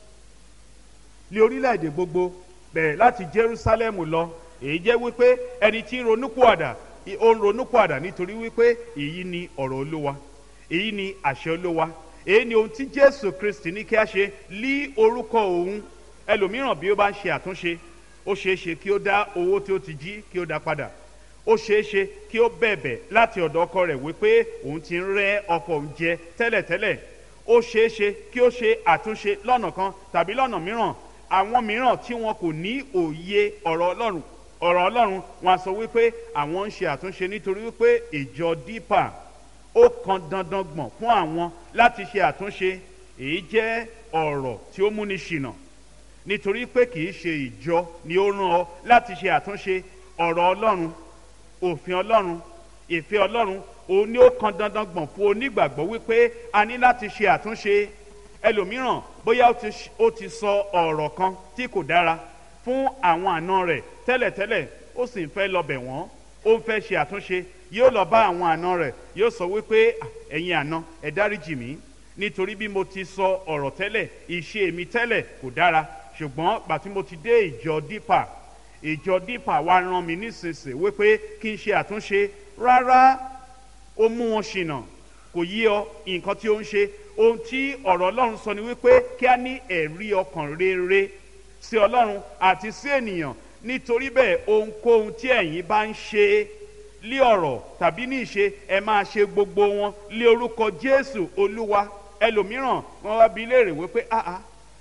[SPEAKER 1] lé orílẹ̀-èdè gbogbo, bẹ̀rẹ̀ láti Jerúsálẹ́mù lọ. Èyí jẹ́ wípé ẹni tí ń ronúpìwàdà ó ń ronúpìwàdà nítorí wípé èyí ni ọ̀rọ̀ Olúwa, èyí ni àṣẹ Olúwa, èyí ni ohun tí Jésù Kristi ní kí a ṣe lí orúkọ òun. Ẹlòmíràn bí ó bá ń ṣe àtúnṣe, ó ṣeé ṣe kí ó dá owó tí ó ti jí kí ó dá padà. Ó ṣeé ṣe kí ó bẹ̀bẹ̀ láti ọ̀dọ̀ ọkọ rẹ̀ wípé òun ti ń rẹ́ ọkọ òun jẹ tẹ́lẹ̀tẹ́lẹ̀. Ó ṣeé ṣe kí ó ṣe àtúnṣe lọ́nà kan tàbí lọ́nà mìíràn. Àwọn mìíràn tí wọn kò ní òye ọ̀rọ̀ Ọlọ́run ọ̀rọ̀ Ọlọ́run wọn a sọ wípé àwọn ń ṣe àtúnṣe nítorí wípé ìjọ dípà ó kan dandan gbọ̀n fún àwọn láti ṣe àtúnṣe. Èyí jẹ́ ọ̀rọ̀ tí ó múni ṣìnà, nítorí pé kì í ṣe ìjọ ni ó rán ọ láti ṣe àtúnṣe. Ọ̀rọ̀ Ọlọ́run, òfin Ọlọ́run, ìfẹ́ Ọlọ́run, òun ni ó kan dandan gbọ̀n fún onígbàgbọ́ wípé a ní láti ṣe àtúnṣe. Ẹlòmíràn bóyá ó ti sọ ọ̀rọ̀ kan tí kò dára fún àwọn àna rẹ̀ tẹ́lẹ̀tẹ́lẹ̀, ó sì ń fẹ́ lọ bẹ̀ wọ́n, ó ń fẹ́ ṣe àtúnṣe. Yóò lọ bá àwọn àna rẹ̀, yóò sọ wípé ẹ̀yin àna ẹ dáríjì mí, nítorí bí mo ti sọ ọ̀rọ̀ tẹ́lẹ̀, ìṣe mi tẹ́lẹ̀ kò dára, ṣùgbọ́n gbà tí mo ti dé ìjọ dípà, ìjọ dípà wá rán mi nísinsìnyí wípé kí n ṣe àtúnṣe. Rárá, ó mú wọn ṣìnà, kò yí ọ nǹkan tí ó ń ṣe. Ohun tí ọ̀rọ̀ Ọlọ́run sọ ni wípé kí a ní ẹ̀rí ọkàn rere sí Ọlọ́run àti sí ènìyàn. Nítorí bẹ́ẹ̀ ohunkóhun tí ẹ̀yin bá ń ṣe lé ọ̀rọ̀ tàbí ní ìṣe, ẹ máa ṣe gbogbo wọn lé orúkọ Jésù Olúwa. Ẹlòmíràn wọn wá bi léèrè wípé áá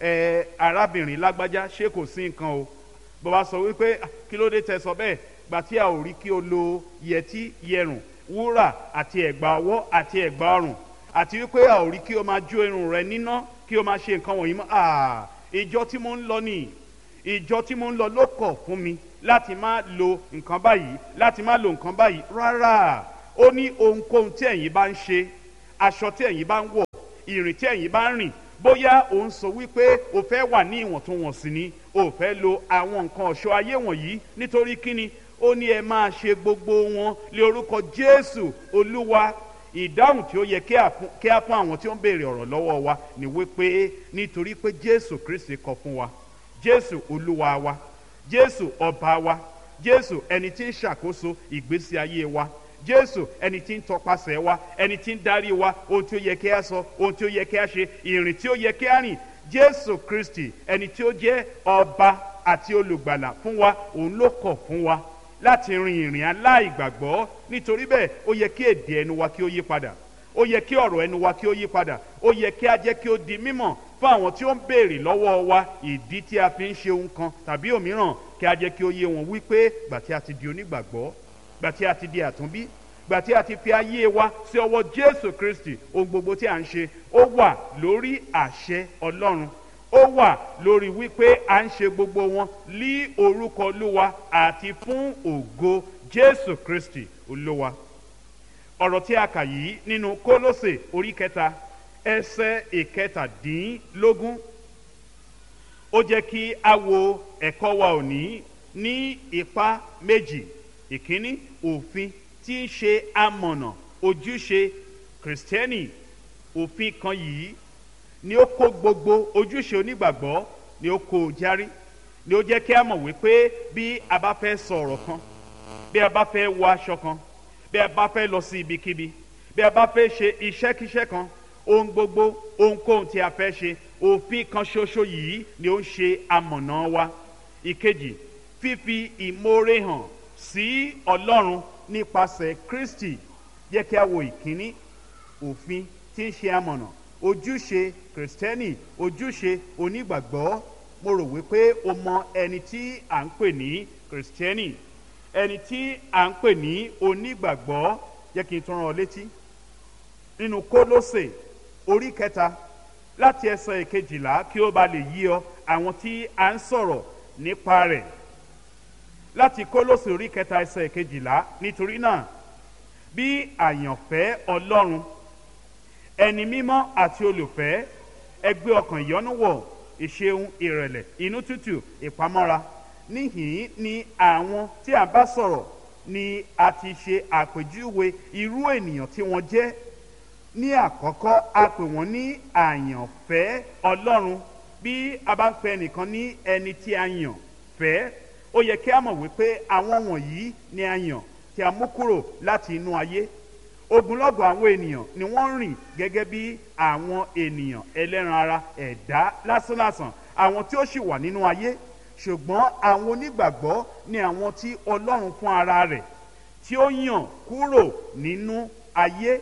[SPEAKER 1] ẹ arábìnrin lágbájá ṣé kò sí nǹkan o. Bó bá sọ wípé kí ló dé tẹ́ sọ bẹ́ẹ̀, gbà tí a ò rí kí o lo yẹtí, yẹrùn, wúrà àti ẹ̀gbà ọwọ́ àti ẹ̀gbà ọrùn, àti wípé a ò rí kí o máa jó irun rẹ níná, kí o máa ṣe nǹkan wọ̀nyí mọ́. Ah, ìjọ tí mo ń lọ nìyí, ìjọ tí mo ń lọ ló kọ̀ fún mi láti má lo nǹkan báyìí, láti má lo nǹkan báyìí. Rárá, ó ní ohunkóhun tí ẹ̀yin bá ń ṣe, aṣọ tí ẹ̀yin bá ń wọ̀, ìrìn tí ẹ̀yin bá ń rìn, bóyá ò ń sọ wípé o fẹ́ wà ní ìwọ̀ntúnwọ̀nsì ni, o fẹ́ lo àwọn nǹkan ọ̀ṣọ́ ayé wọ̀nyí, nítorí kíni? Ó ní ẹ máa ṣe gbogbo wọn lé orúkọ Jésù Olúwa. Ìdáhùn tí ó yẹ kí a fún àwọn tí ó ń béèrè ọ̀rọ̀ lọ́wọ́ wa ni wípé nítorí pé Jésù Kristi kọ fún wa, Jésù Olúwa wa, Jésù ọba wa, Jésù ẹni tí ń ṣàkóso ìgbésí ayé wa, Jésù ẹni tí ń tọpasẹ̀ wa, ẹni tí ń darí wa, ohun tí ó yẹ kí a sọ, ohun tí ó yẹ kí a ṣe, ìrìn tí ó yẹ kí a rìn. Jésù Kristi ẹni tí ó jẹ́ ọba àti olùgbàlà fún wa, òun ló kọ̀ fún wa láti rin ìrìn aláìgbàgbọ́. Nítorí bẹ́ẹ̀ ó yẹ kí èdè ẹnu wa kí ó yí padà, ó yẹ kí ọ̀rọ̀ ẹnu wa kí ó yí padà, ó yẹ kí a jẹ́ kí ó di mímọ̀ fún àwọn tí ó ń béèrè lọ́wọ́ wa ìdí tí a fi ń ṣe ohun kan tàbí òmíràn, kí a jẹ́ kí ó yé wọn wípé gbà tí a ti di onígbàgbọ́, gbà tí a ti di àtúnbí, gbà tí a ti fi ayé wa sí ọwọ́ Jésù Kristi, ohun gbogbo tí a ń ṣe ó wà lórí àṣẹ Ọlọ́run, ó wà lórí wípé à ń ṣe gbogbo wọn lí orúkọ Olúwa àti fún ògo Jésù Kristi Olúwa. Ọ̀rọ̀ tí a kà yìí nínú Kólósè orí kẹta ẹsẹ̀ ìkẹtàdínlógún, ó jẹ́ kí a wo ẹ̀kọ́ wa òní ní ipa méjì. Ìkíní, òfin tí ń ṣe amọ̀nà ojúṣe Kristẹni. Òfin kan yìí ni ó kó gbogbo ojúṣe onígbàgbọ́, ni ó kó járí, ni ó jẹ́ kí a mọ̀ wípé bí a bá fẹ́ sọ ọ̀rọ̀ kan, bí a bá fẹ́ wọ aṣọ kan, bí a bá fẹ́ lọ sí ibikíbi, bí a bá fẹ́ ṣe iṣẹ́kíṣẹ́ kan, ohun gbogbo, ohunkóhun tí a fẹ́ ṣe, òfin kan ṣoṣo yìí ni ó ń ṣe amọ̀nà wa. Ìkejì, fífi ìmoore hàn sí Ọlọ́run nípasẹ̀ Kristi. Jẹ́ kí a wo ìkíní, òfin tí ń ṣe amọ̀nà, ojúṣe Kristẹni, ojúṣe onígbàgbọ́. Mo rò wípé o mọ ẹni tí à ń pè ní Kristẹni, ẹni tí à ń pè ní onígbàgbọ́. Jẹ́ kí n tún rán ọ létí nínú Kólósè orí kẹta láti ẹsẹ̀ ìkejìlá kí ó ba lè yí ọ àwọn tí à ń sọ̀rọ̀ nípa rẹ̀. Láti Kólósè orí kẹta ẹsẹ̀ ìkejìlá, nítorí náà bí àyànfẹ́ Ọlọ́run, ẹni mímọ́ àti olùfẹ́, ẹ gbé ọkàn ìyọ́nú wọ̀, ìṣeun, ìrẹ̀lẹ̀, inú tútù, ìpamọ́ra. Níhìn ni àwọn tí a bá sọ̀rọ̀ ni a ti ṣe àpèjúwe irú ènìyàn tí wọ́n jẹ́. Ní àkọ́kọ́, a pè wọ́n ní àyànfẹ́ Ọlọ́run. Bí a bá ń pè ẹnìkan ní ẹni tí a yàn fẹ́, ó yẹ kí a mọ̀ wípé àwọn wọ̀nyí ni a yàn, tí a mú kúrò láti inú ayé. Ogunlọ́gọ̀ àwọn ènìyàn ni wọ́n rìn gẹ́gẹ́ bí àwọn ènìyàn ẹlẹ́ran ara, ẹ̀dá lásánlàsàn, àwọn tí ó sì wà nínú ayé. Ṣùgbọ́n àwọn onígbàgbọ́ ni àwọn tí Ọlọ́run fún ara rẹ̀ tí ó yàn kúrò nínú ayé.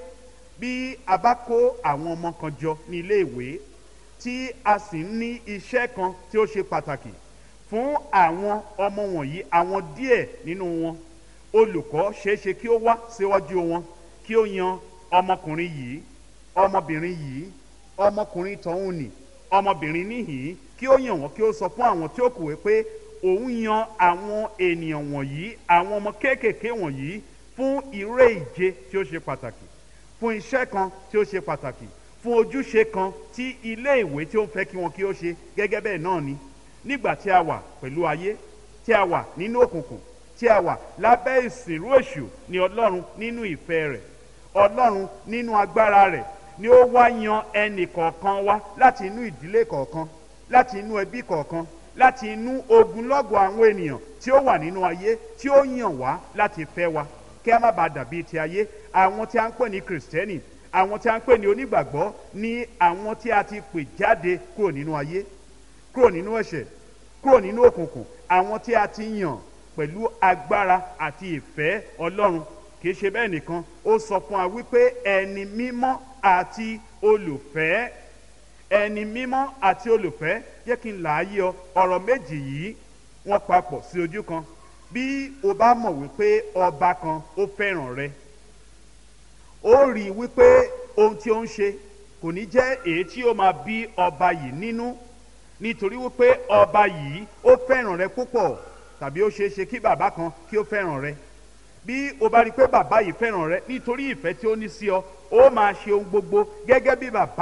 [SPEAKER 1] Bí a bá kó àwọn ọmọ kan jọ ní ilé ìwé tí a sì ń ní iṣẹ́ kan tí ó ṣe pàtàkì fún àwọn ọmọ wọ̀nyí, àwọn díẹ̀ nínú wọn, olùkọ́ ṣeéṣe kí ó wá síwájú wọn kí ó yan ọmọkùnrin yìí, ọmọbìnrin yìí, ọmọkùnrin tọ̀hún nì, ọmọbìnrin níhìn, kí ó yàn wọ́n, kí ó sọ fún àwọn tí ó kù wípé òun yan àwọn ènìyàn wọ̀nyí, àwọn ọmọ kéékèèké wọ̀nyí fún ìré ìje tí ó ṣe pàtàkì, fún iṣẹ́ kan tí ó ṣe pàtàkì, fún ojúṣe kan tí ilé ìwé tí ó ń fẹ́ kí wọn kí ó ṣe. Gẹ́gẹ́ bẹ́ẹ̀ náà ni nígbà tí a wà pẹ̀lú ayé, tí a wà nínú òkùnkùn, tí a wà lábẹ́ ìsìnrú èṣù, ni Ọlọ́run nínú ìfẹ́ rẹ̀, Ọlọ́run nínú agbára rẹ̀, ni ó wá yan ẹnì kọ̀ọ̀kan wá láti inú ìdílé kọ̀ọ̀kan, láti inú ẹbí kọ̀ọ̀kan, láti inú ogunlọ́gọ̀ àwọn ènìyàn tí ó wà nínú ayé, tí ó yàn wá láti fẹ́ wa, kí a má bàa dàbí ti ayé. Àwọn tí a ń pè ní Kristẹni, àwọn tí a ń pè ní onígbàgbọ́, ni àwọn tí a ti pè jáde kúrò nínú ayé, kúrò nínú ẹ̀ṣẹ̀, kúrò nínú òkùnkùn, àwọn tí a ti yàn pẹ̀lú agbára àti ìfẹ́ Ọlọ́run. Kì í ṣe bẹ́ẹ̀ nìkan, ó sọ fún wa wípé ẹni mímọ́ àti olùfẹ́, ẹni mímọ́ àti olùfẹ́. Jẹ́ kí n là á yé ọ, ọ̀rọ̀ méjì yìí wọ́n papọ̀ sí ojú kan. Bí o bá mọ̀ wípé ọba kan ó fẹ́ràn rẹ, ó rí wípé ohun tí ó ń ṣe kò ní jẹ́ èyí tí ó máa bí ọba yìí nínú, nítorí wípé ọba yìí ó fẹ́ràn rẹ púpọ̀. Tàbí ó ṣeé ṣe kí bàbá kan kí ó fẹ́ràn rẹ, bí o bá rí i pé bàbá yìí fẹ́ràn rẹ nítorí ìfẹ́ tí ó ní sí ọ ó máa ṣe ohun gbogbo gẹ́gẹ́ bí bàbá